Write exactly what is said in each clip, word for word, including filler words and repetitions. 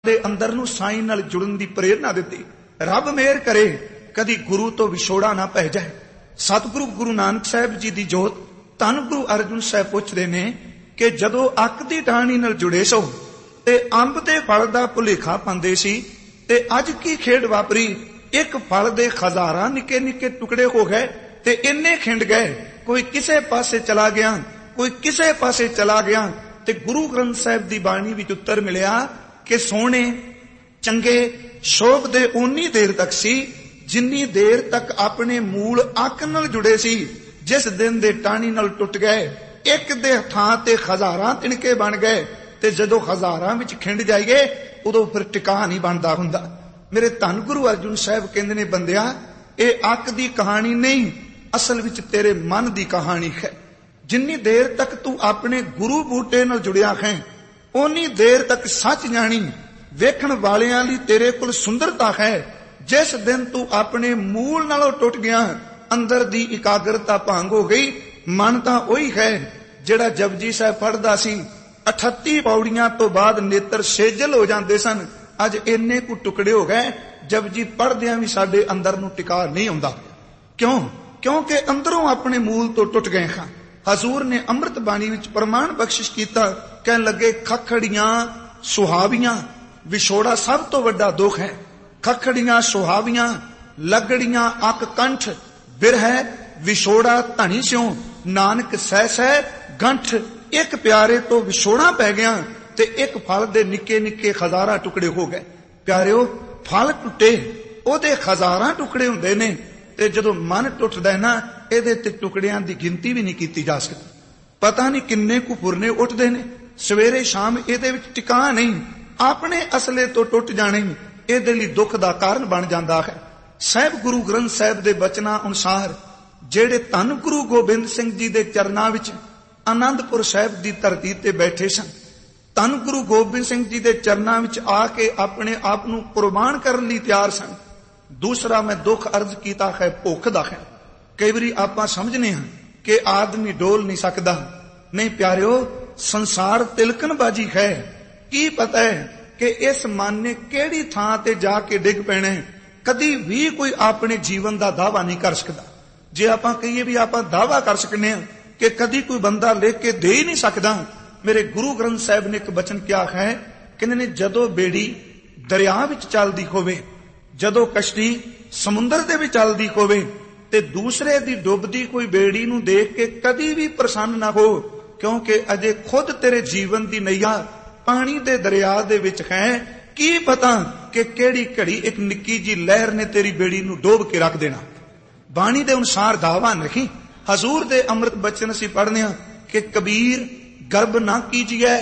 ਦੇ ਅੰਦਰ ਨੂੰ ਸਾਈਂ ਨਾਲ ਜੁੜਨ ਦੀ ਪ੍ਰੇਰਨਾ ਦਿੱਤੀ। ਰੱਬ ਮਿਹਰ ਕਰੇ ਕਦੀ ਗੁਰੂ ਤੋਂ ਵਿਛੋੜਾ ਨਾ ਪੈ ਜਾਏ। ਸਤਿਗੁਰੂ ਗੁਰੂ ਨਾਨਕ ਸਾਹਿਬ ਜੀ ਦੀ ਜੋਤ ਧੰਨ ਗੁਰੂ ਅਰਜਨ ਸਾਹਿਬ ਪੁੱਛਦੇ ਨੇ ਕਿ ਜਦੋਂ ਅੱਕ ਦੀ ਟਾਹਣੀ ਨਾਲ ਜੁੜੇ ਸੋ ਤੇ ਅੰਬ ਦੇ ਫਲ ਦਾ ਭੁਲੇਖਾ ਪਾਉਂਦੇ ਸੀ ਤੇ ਅੱਜ ਕੀ ਖੇਡ ਵਾਪਰੀ। ਇੱਕ ਫਲ ਦੇ ਹਜ਼ਾਰਾਂ ਨਿੱਕੇ ਨਿੱਕੇ ਟੁਕੜੇ ਹੋ ਗਏ ਤੇ ਇੰਨੇ ਖਿੰਡ ਗਏ, ਕੋਈ ਕਿਸੇ ਪਾਸੇ ਚਲਾ ਗਿਆ, ਕੋਈ ਕਿਸੇ ਪਾਸੇ ਚਲਾ ਗਿਆ। ਤੇ ਗੁਰੂ ਗ੍ਰੰਥ ਸਾਹਿਬ ਦੀ ਬਾਣੀ ਵਿੱਚ ਉੱਤਰ ਮਿਲਿਆ ਕਿ ਸੋਹਣੇ ਚੰਗੇ ਸ਼ੋਭਦੇ ਉਨੀ ਦੇਰ ਤੱਕ ਸੀ ਜਿੰਨੀ ਦੇਰ ਤੱਕ ਆਪਣੇ ਮੂਲ ਅੱਕ ਨਾਲ ਜੁੜੇ ਸੀ। ਜਿਸ ਦਿਨ ਦੇ ਟਾਹਣੀ ਨਾਲ ਟੁੱਟ ਗਏ, ਇੱਕ ਦੇ ਥਾਂ ਤੇ ਹਜ਼ਾਰਾਂ ਤਿਣਕੇ ਬਣ ਗਏ ਤੇ ਜਦੋਂ ਹਜ਼ਾਰਾਂ ਵਿੱਚ ਖਿੰਡ ਜਾਈਏ ਉਦੋਂ ਫਿਰ ਟਿਕਾ ਨਹੀਂ ਬਣਦਾ ਹੁੰਦਾ। ਮੇਰੇ ਧੰਨ ਗੁਰੂ ਅਰਜਨ ਸਾਹਿਬ ਕਹਿੰਦੇ ਨੇ, ਬੰਦਿਆ ਇਹ ਅੱਕ ਦੀ ਕਹਾਣੀ ਨਹੀਂ, ਅਸਲ ਵਿੱਚ ਤੇਰੇ ਮਨ ਦੀ ਕਹਾਣੀ ਹੈ। ਜਿੰਨੀ ਦੇਰ ਤੱਕ ਤੂੰ ਆਪਣੇ ਗੁਰੂ ਬੂਟੇ ਨਾਲ ਜੁੜਿਆ ਹੈ ਓਨੀ ਦੇਰ ਤੱਕ ਸੱਚ ਜਾਣੀ। ਵੇਖਣ ਵਾਲਿਆਂ ਲਈ ਤੇਰੇ ਕੋਲ ਸੁੰਦਰਤਾ ਹੈ। ਜਿਸ ਦਿਨ ਤੂੰ ਆਪਣੇ ਮੂਲ ਨਾਲੋਂ ਟੁੱਟ ਗਿਆ, ਅੰਦਰ ਦੀ ਇਕਾਗਰਤਾ ਭੰਗ ਹੋ ਗਈ। ਮਨ ਤਾਂ ਉਹੀ ਹੈ ਜਿਹੜਾ ਜਪਜੀ ਸਾਹਿਬ ਪੜ੍ਹਦਾ ਸੀ। ਅਠੱਤੀ ਪੌੜੀਆਂ ਤੋਂ ਬਾਅਦ ਨੇਤਰ ਸੇਜਲ ਹੋ ਜਾਂਦੇ ਸਨ। ਅੱਜ ਇੰਨੇ ਕੁ ਟੁਕੜੇ ਹੋ ਗਏ, ਜਪਜੀ ਪੜ੍ਹਦਿਆਂ ਵੀ ਸਾਡੇ ਅੰਦਰ ਨੂੰ ਟਿਕਾ ਨਹੀਂ ਆਉਂਦਾ। ਕਿਉਂ? ਕਿਉਂਕਿ ਅੰਦਰੋਂ ਆਪਣੇ ਮੂਲ ਤੋਂ ਟੁੱਟ ਗਏ ਹਾਂ। ਹਜ਼ੂਰ ਨੇ ਅੰਮ੍ਰਿਤ ਬਾਣੀ ਵਿੱਚ ਪ੍ਰਮਾਣ ਬਖਸ਼ਿਸ਼ ਕੀਤਾ, ਕਹਿਣ ਲੱਗੇ ਖੱਖੜੀਆਂ ਸੁਹਾਵੀਆਂ ਵਿਛੋੜਾ ਸਭ ਤੋਂ ਵੱਡਾ ਦੁੱਖ ਹੈ। ਖੱਖੜੀਆਂ ਸੁਹਾਵੀਆਂ ਲੱਗੜੀਆਂ ਅੱਕ ਕੰਠ ਬਿਰਹਿ ਵਿਛੋੜਾ ਧਣੀ ਸਿਉ ਨਾਨਕ ਸਹਿ ਸਹਿ ਗੰਠ। ਇੱਕ ਪਿਆਰੇ ਤੋਂ ਵਿਛੋੜਾ ਪੈ ਗਿਆ ਤੇ ਇੱਕ ਫਲ ਦੇ ਨਿੱਕੇ ਨਿੱਕੇ ਹਜ਼ਾਰਾਂ ਟੁਕੜੇ ਹੋ ਗਏ। ਪਿਆਰਿਓ, ਫਲ ਟੁੱਟੇ ਉਹਦੇ ਹਜ਼ਾਰਾਂ ਟੁਕੜੇ ਹੁੰਦੇ ਨੇ ਤੇ ਜਦੋਂ ਮਨ ਟੁੱਟਦਾ ਨਾ ਇਹਦੇ ਤੇ ਟੁਕੜਿਆਂ ਦੀ ਗਿਣਤੀ ਵੀ ਨਹੀਂ ਕੀਤੀ ਜਾ ਸਕਦੀ। ਪਤਾ ਨਹੀਂ ਕਿੰਨੇ ਕੁ ਫੁਰਨੇ ਉੱਠਦੇ ਨੇ ਸਵੇਰੇ ਸ਼ਾਮ, ਇਹਦੇ ਵਿੱਚ ਟਿਕਾ ਨਹੀਂ। ਆਪਣੇ ਅਸਲੇ ਤੋਂ ਟੁੱਟ ਜਾਣੇ ਇਹਦੇ ਲਈ ਦੁੱਖ ਦਾ ਕਾਰਨ ਬਣ ਜਾਂਦਾ ਹੈ। ਸਾਹਿਬ ਗੁਰੂ ਗ੍ਰੰਥ ਸਾਹਿਬ ਦੇ ਬਚਨਾਂ ਅਨੁਸਾਰ ਜਿਹੜੇ ਧੰਨ ਗੁਰੂ ਗੋਬਿੰਦ ਸਿੰਘ ਜੀ ਦੇ ਚਰਨਾਂ ਵਿੱਚ ਆਨੰਦਪੁਰ ਸਾਹਿਬ ਦੀ ਧਰਤੀ ਤੇ ਬੈਠੇ ਸਨ, ਧੰਨ ਗੁਰੂ ਗੋਬਿੰਦ ਸਿੰਘ ਜੀ ਦੇ ਚਰਨਾਂ ਵਿੱਚ ਆ ਕੇ ਆਪਣੇ ਆਪ ਨੂੰ ਕੁਰਬਾਨ ਕਰਨ ਲਈ ਤਿਆਰ ਸਨ। ਦੂਸਰਾ ਮੈਂ ਦੁੱਖ ਅਰਜ਼ ਕੀਤਾ ਹੈ ਭੁੱਖ ਦਾ ਹੈ। ਕਈ ਵਾਰੀ ਆਪਾਂ ਸਮਝਨੇ ਹਾਂ ਕਿ ਆਦਮੀ ਡੋਲ ਨਹੀਂ ਸਕਦਾ। ਨਹੀਂ ਪਿਆਰਿਓ, ਸੰਸਾਰ ਤਿਲਕਣਬਾਜੀ ਹੈ। ਕੀ ਪਤਾ ਹੈ ਕਿ ਇਸ ਮਨ ਨੇ ਕਿਹੜੀ ਥਾਂ ਤੇ ਜਾ ਕੇ ਡਿੱਗ ਪੈਣਾ। ਕਦੀ ਵੀ ਕੋਈ ਆਪਣੇ ਜੀਵਨ ਦਾ ਦਾਅਵਾ ਨਹੀਂ ਕਰ ਸਕਦਾ। ਜੇ ਆਪਾਂ ਕਹੀਏ ਵੀ ਆਪਾਂ ਦਾਅਵਾ ਕਰ ਸਕਨੇ ਹਾਂ ਕਿ ਕਦੀ ਕੋਈ ਬੰਦਾ ਲਿਖ ਕੇ ਦੇ ਹੀ ਨਹੀਂ ਸਕਦਾ। ਮੇਰੇ ਗੁਰੂ ਗ੍ਰੰਥ ਸਾਹਿਬ ਨੇ ਇੱਕ ਬਚਨ ਕਿਹਾ ਹੈ, ਕਹਿੰਦੇ ਨੇ ਜਦੋਂ ਬੇੜੀ ਦਰਿਆ ਵਿੱਚ ਚੱਲਦੀ ਹੋਵੇ, ਜਦੋਂ ਕਸ਼ਤੀ ਸਮੁੰਦਰ ਦੇ ਵਿੱਚ ਚੱਲਦੀ ਹੋਵੇ ਤੇ ਦੂਸਰੇ ਦੀ ਡੁੱਬਦੀ ਕੋਈ ਬੇੜੀ ਨੂੰ ਦੇਖ ਕੇ ਕਦੀ ਵੀ ਪ੍ਰਸੰਨ ਨਾ ਹੋ, ਕਿਉਂਕਿ ਅਜੇ ਖੁਦ ਤੇਰੇ ਜੀਵਨ ਦੀ ਨਈਆ ਪਾਣੀ ਦੇ ਦਰਿਆ ਦੇ ਵਿੱਚ ਹੈ। ਕੀ ਪਤਾ ਕਿ ਕਿਹੜੀ ਘੜੀ ਇੱਕ ਨਿੱਕੀ ਜੀ ਲਹਿਰ ਨੇ ਤੇਰੀ ਬੇੜੀ ਨੂੰ ਡੋਬ ਕੇ ਰੱਖ ਦੇਣਾ। ਬਾਣੀ ਦੇ ਅਨੁਸਾਰ ਦਾਵਾ ਨਹੀਂ। ਹਜ਼ੂਰ ਦੇ ਅੰਮ੍ਰਿਤ ਬਚਨ ਅਸੀਂ ਪੜ੍ਹਨੇ ਆ ਕਿ ਕਬੀਰ ਗਰਬ ਨਾ ਕੀਜੀਏ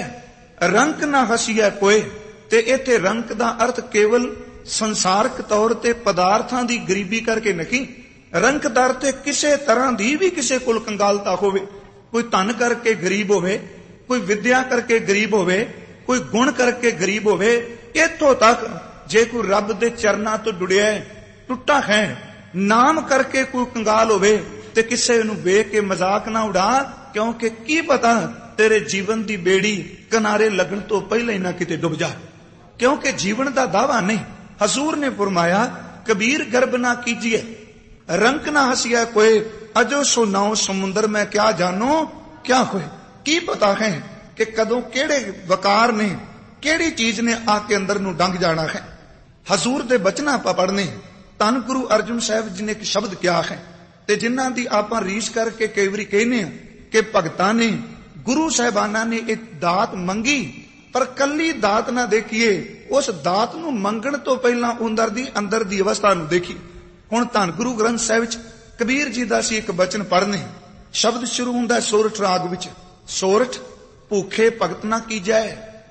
ਰੰਕ ਨਾ ਹਸੀਏ ਕੋਏ। ਤੇ ਇੱਥੇ ਰੰਕ ਦਾ ਅਰਥ ਕੇਵਲ ਸੰਸਾਰਕ ਤੌਰ ਤੇ ਪਦਾਰਥਾਂ ਦੀ ਗਰੀਬੀ ਕਰਕੇ ਨਹੀਂ। ਰੰਕ ਦਰ ਤੇ ਕਿਸੇ ਤਰ੍ਹਾਂ ਦੀ ਵੀ ਕਿਸੇ ਕੋਲ ਕੰਗਾਲਤਾ ਹੋਵੇ, ਕੋਈ ਧਨ ਕਰਕੇ ਗਰੀਬ ਹੋਵੇ, ਕੋਈ ਵਿਦਿਆ ਕਰਕੇ ਗਰੀਬ ਹੋਵੇ, ਕੋਈ ਗੁਣ ਕਰਕੇ ਗਰੀਬ ਹੋਵੇ, ਇੱਥੋਂ ਤੱਕ ਜੇ ਕੋਈ ਰੱਬ ਦੇ ਚਰਨਾਂ ਤੋਂ ਜੁੜਿਆ ਟੁੱਟਾ ਹੈ, ਨਾਮ ਕਰਕੇ ਕੋਈ ਕੰਗਾਲ ਹੋਵੇ ਤੇ ਕਿਸੇ ਨੂੰ ਵੇਖ ਕੇ ਮਜ਼ਾਕ ਨਾ ਉਡਾ, ਕਿਉਂਕਿ ਕੀ ਪਤਾ ਤੇਰੇ ਜੀਵਨ ਦੀ ਬੇੜੀ ਕਿਨਾਰੇ ਲੱਗਣ ਤੋਂ ਪਹਿਲਾਂ ਹੀ ਨਾ ਕਿਤੇ ਡੁੱਬ ਜਾ। ਕਿਉਂਕਿ ਜੀਵਨ ਦਾ ਦਾਵਾ ਨਹੀਂ। ਹਜ਼ੂਰ ਨੇ ਫਰਮਾਇਆ ਕਬੀਰ ਗਰਬ ਨਾ ਕੀਜੀਏ ਰੰਕ ਨਾ ਹਸੀਆ ਕੋਏ ਅਜੋ ਸੋ ਨਾਉ ਸਮੁੰਦਰ ਮੈਂ ਕਿਆ ਜਾਨੋ ਕਿਆ ਹੋਏ। ਕੀ ਪਤਾ ਹੈ ਕਿ ਕਦੋਂ ਕਿਹੜੇ ਵਕਾਰ ਨੇ ਕਿਹੜੀ ਚੀਜ਼ ਨੇ ਆ ਕੇ ਅੰਦਰ ਨੂੰ ਡੰਗ ਜਾਣਾ ਹੈ। ਹਜ਼ੂਰ ਦੇ ਬਚਨਾਂ ਆਪਾਂ ਪੜ੍ਹਨੇ। ਧੰਨ ਗੁਰੂ ਅਰਜਨ ਸਾਹਿਬ ਜੀ ਨੇ ਇੱਕ ਸ਼ਬਦ ਕਿਹਾ ਹੈ ਤੇ ਜਿਨ੍ਹਾਂ ਦੀ ਆਪਾਂ ਰੀਸ ਕਰਕੇ ਕਈ ਵਾਰੀ ਕਹਿੰਦੇ ਆ ਕਿ ਭਗਤਾਂ ਨੇ ਗੁਰੂ ਸਾਹਿਬਾਨਾਂ ਨੇ ਇੱਕ ਦਾਤ ਮੰਗੀ, ਪਰ ਕੱਲੀ ਦਾਤ ਨਾ ਦੇਖੀਏ, ਉਸ ਦਾਤ ਨੂੰ ਮੰਗਣ ਤੋਂ ਪਹਿਲਾਂ ਅੰਦਰ ਦੀ ਅੰਦਰ ਦੀ ਅਵਸਥਾ ਨੂੰ ਦੇਖੀ। ਹੁਣ ਧੰਨ ਗੁਰੂ ਗ੍ਰੰਥ ਸਾਹਿਬ ਵਿੱਚ ਕਬੀਰ ਜੀ ਦਾ ਸੀ ਇੱਕ ਬਚਨ ਪੜ੍ਹਨੇ। ਸ਼ਬਦ ਸ਼ੁਰੂ ਹੁੰਦਾ ਸੋਰਠ ਰਾਗ ਵਿੱਚ। ਸੋਰਠ ਭੂਖੇ ਭਗਤ ਨਾ ਕੀਜੈ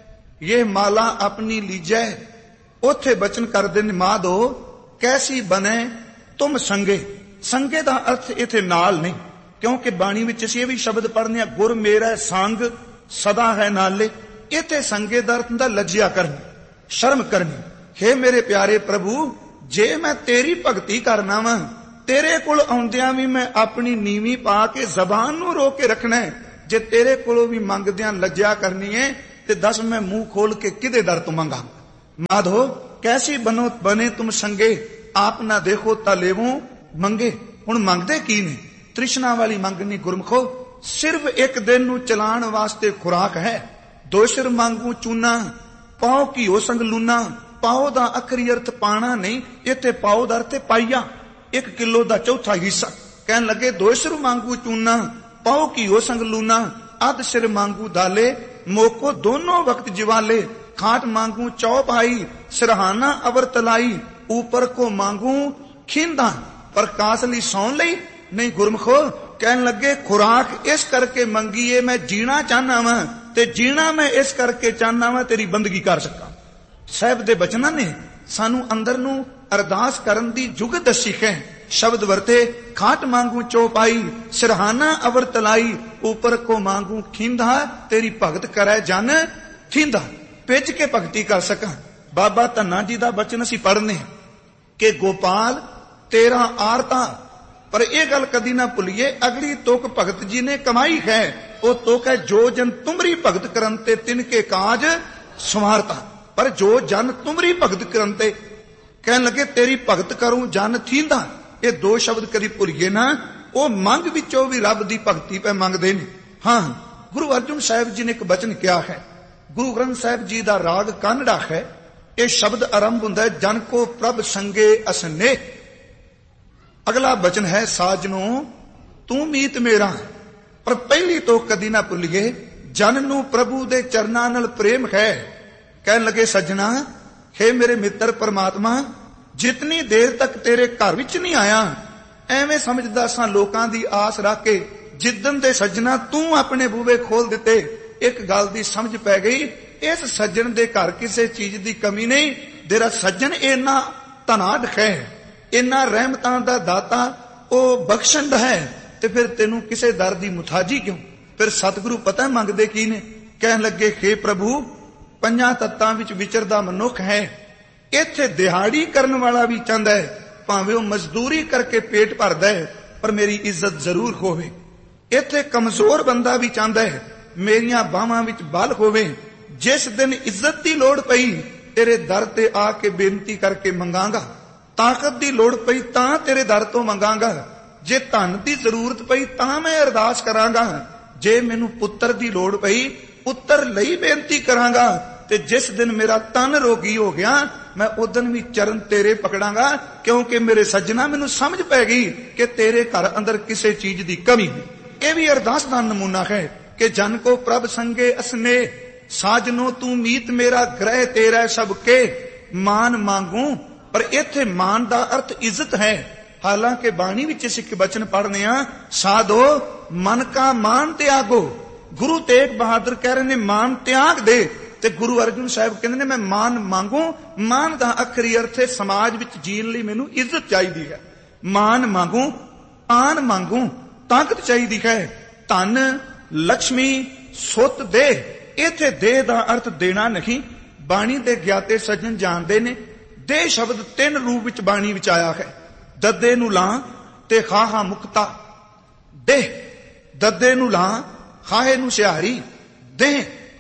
ਇਹ ਮਾਲਾ ਆਪਣੀ ਲੀਜੈ। ਉੱਥੇ ਬਚਨ ਕਰਦੇ ਨੇ ਮਾਧੋ ਕੈਸੀ ਬਨੇ ਤੁਮ ਸੰਗੇ। ਸੰਗੇ ਦਾ ਅਰਥ ਇੱਥੇ ਨਾਲ ਨਹੀਂ, ਕਿਉਂਕਿ ਬਾਣੀ ਵਿੱਚ ਅਸੀਂ ਇਹ ਵੀ ਸ਼ਬਦ ਪੜ੍ਹਨੇ ਆ ਗੁਰ ਮੇਰਾ ਸੰਗ ਸਦਾ ਹੈ ਨਾਲੇ। ਇੱਥੇ ਸੰਗੇ ਦਾ ਅਰਥ ਹੁੰਦਾ ਲੱਜਿਆ ਕਰਨੀ, ਸ਼ਰਮ ਕਰਨੀ। ਹੇ ਮੇਰੇ ਪਿਆਰੇ ਪ੍ਰਭੂ, ਜੇ ਮੈਂ ਤੇਰੀ ਭਗਤੀ ਕਰਨਾ ਵਾ, ਤੇਰੇ ਕੋਲ ਆਉਂਦਿਆਂ ਵੀ ਮੈਂ ਆਪਣੀ ਨੀਵੀਂ ਪਾ ਕੇ ਜ਼ਬਾਨ ਨੂੰ ਰੋਕ ਕੇ ਰੱਖਣਾ। ਜੇ ਤੇਰੇ ਕੋਲੋਂ ਵੀ ਮੰਗਦਿਆਂ ਲੱਜਿਆ ਕਰਨੀ ਹੈ ਤੇ ਦੱਸ ਮੈਂ ਮੂੰਹ ਖੋਲ ਕੇ ਕਿਹਦੇ ਦਰ ਤੋਂ ਮੰਗਾ। माधो कैसी बनो बने तुम संगे, आप ना देखो ता लेवो मंगे। हुण मंगदे की ने? तृष्णा वाली मंग नहीं गुरमुखो, सिर्फ एक दिन नू चलाण वास्ते खुराक है। दो सिर मांगू चूना, पाओ की हो संग लूना। पाओ दा अखरी अर्थ पाना नहीं, इत्थे पाओ दा अर्थ पाइया, एक किलो दा चौथा हिस्सा। कहन लगे दो सिर मांगू चूना, पाओ की हो संग लूना। अध सिर मांगू दाले, मोको दोनों वक्त जिवाले। खाट मांगू चौपाई, सिरहाना अवर तलाई। ऊपर को मांगू खींदा, प्रकाश ली सौन लई नहीं गुरमुखो। कहन लगे खुराक इस करके मंगी है, मैं जीना चाहना वा, ते जीना मैं इस करके चाहना वा तेरी बंदगी कर सका। साहब दे बचना ने सानू अंदर नू अरदास करन दी जुगत दसी है। शब्द वरते खाट मांगू चौपाई, सिरहाना अवर तलाई। ऊपर को मांगू खींदा, तेरी भगत करे जन खींदा। पिच के भगती कर सका। बाबा धन्ना जी दा बचन असी पढ़ने कि गोपाल तेरा आरता, पर यह गल कदी ना भुलिए, अगली तुक भगत जी ने कमाई है। वो तुक है जो जन तुमरी भगत करनते तिनके काज संवारता। पर जो जन तुमरी भगत करनते, कहन लगे तेरी भगत करूं जन थींदा। ये दो शब्द कदी भुलिए ना। वो मंग विचों भी रब दी भगती पे मंगदे ने। हां, गुरु अर्जुन साहिब जी ने एक बचन किया है। गुरु ग्रंथ साहिब जी दा राग कानड़ा है। ये शब्द आरंभ हुंदा है जन को प्रभ संगे असने। अगला बचन है साजनो तू मीत मेरा। पर पहली तो कदी ना भुलिए, जन नू प्रभु दे चरनां नाल प्रेम है। कहन लगे सजना, हे मेरे मित्र परमात्मा, जितनी देर तक तेरे घर विच नहीं आया, एवें समझदा सां लोकां दी आस रख के, जिद्दन दे सजना तू अपने बूवे खोल दिते, एक गल दी समझ पै गई, इस सज्जन दे घर किसी चीज दी कमी नहीं। तेरा सज्जन इन्ना धनाढ़ है, इन्ना रहमतां दा दाता, ओ बख्शंद है, ते फिर तेनू किसे दर दी मुथाजी क्यों? फिर सतगुरु पता है मंगदे की ने? कहन लगे हे प्रभु, पंजां तत्तां विच विचरदा मनुख है, इत्थे दिहाड़ी करन वाला भी चाहंदा है, भावें ओ मजदूरी करके पेट भरदा है, पर मेरी इज्जत जरूर होवे। इत्थे कमजोर बंदा भी चाहंदा है मेरियां बाहां विच बल होवे। जिस दिन इज्जत दी लोड़ पई, तेरे दर ते आके बेनती करके मंगांगा। ताकत दी लोड़ पई तां तेरे दर तो मंगांगा। जे धन दी जरूरत पई तां मैं अरदास करांगा। जे मैनू पुत्तर दी लोड़ पई, पुत्तर लई बेनती करांगा। ते जिस दिन मेरा तन रोगी हो गया, मैं उस दिन भी चरण तेरे पकड़ांगा, क्योंकि मेरे सज्जना मैनू समझ पै गई कि तेरे घर अंदर किसी चीज दी कमी है। यह भी अरदास दा नमूना है कि जन को प्रभ संगे असने, साजनो तू मीत मेरा ग्रह तेरा सबके। मान मांगू, पर इत्थे मान दा अर्थ इज्जत है। हालांकि बाणी विच सिख बचन पढ़ने आ, साधो मन का मान त्यागो। गुरु तेग बहादुर कह रहे ने मान त्याग दे, ते गुरु अर्जुन साहिब कहंदे ने मैं मान मांगू। मान दा अखरी अर्थ है समाज विच जीण लई मैनू इज्जत चाहिदी है। मान मांगू, आन मांगू, ताकत चाहिदी है। धन लक्ष्मी सुत दे, इत्थे दे दा अर्थ देना नहीं। बाणी दे ज्ञाते सज्जन जानदे ने, दे शब्द तीन रूप विच बाणी विच आया है। दद्दे नू लां ते खाहा मुक्ता दे, दद्दे नू लां खाहे नू सिहारी दे।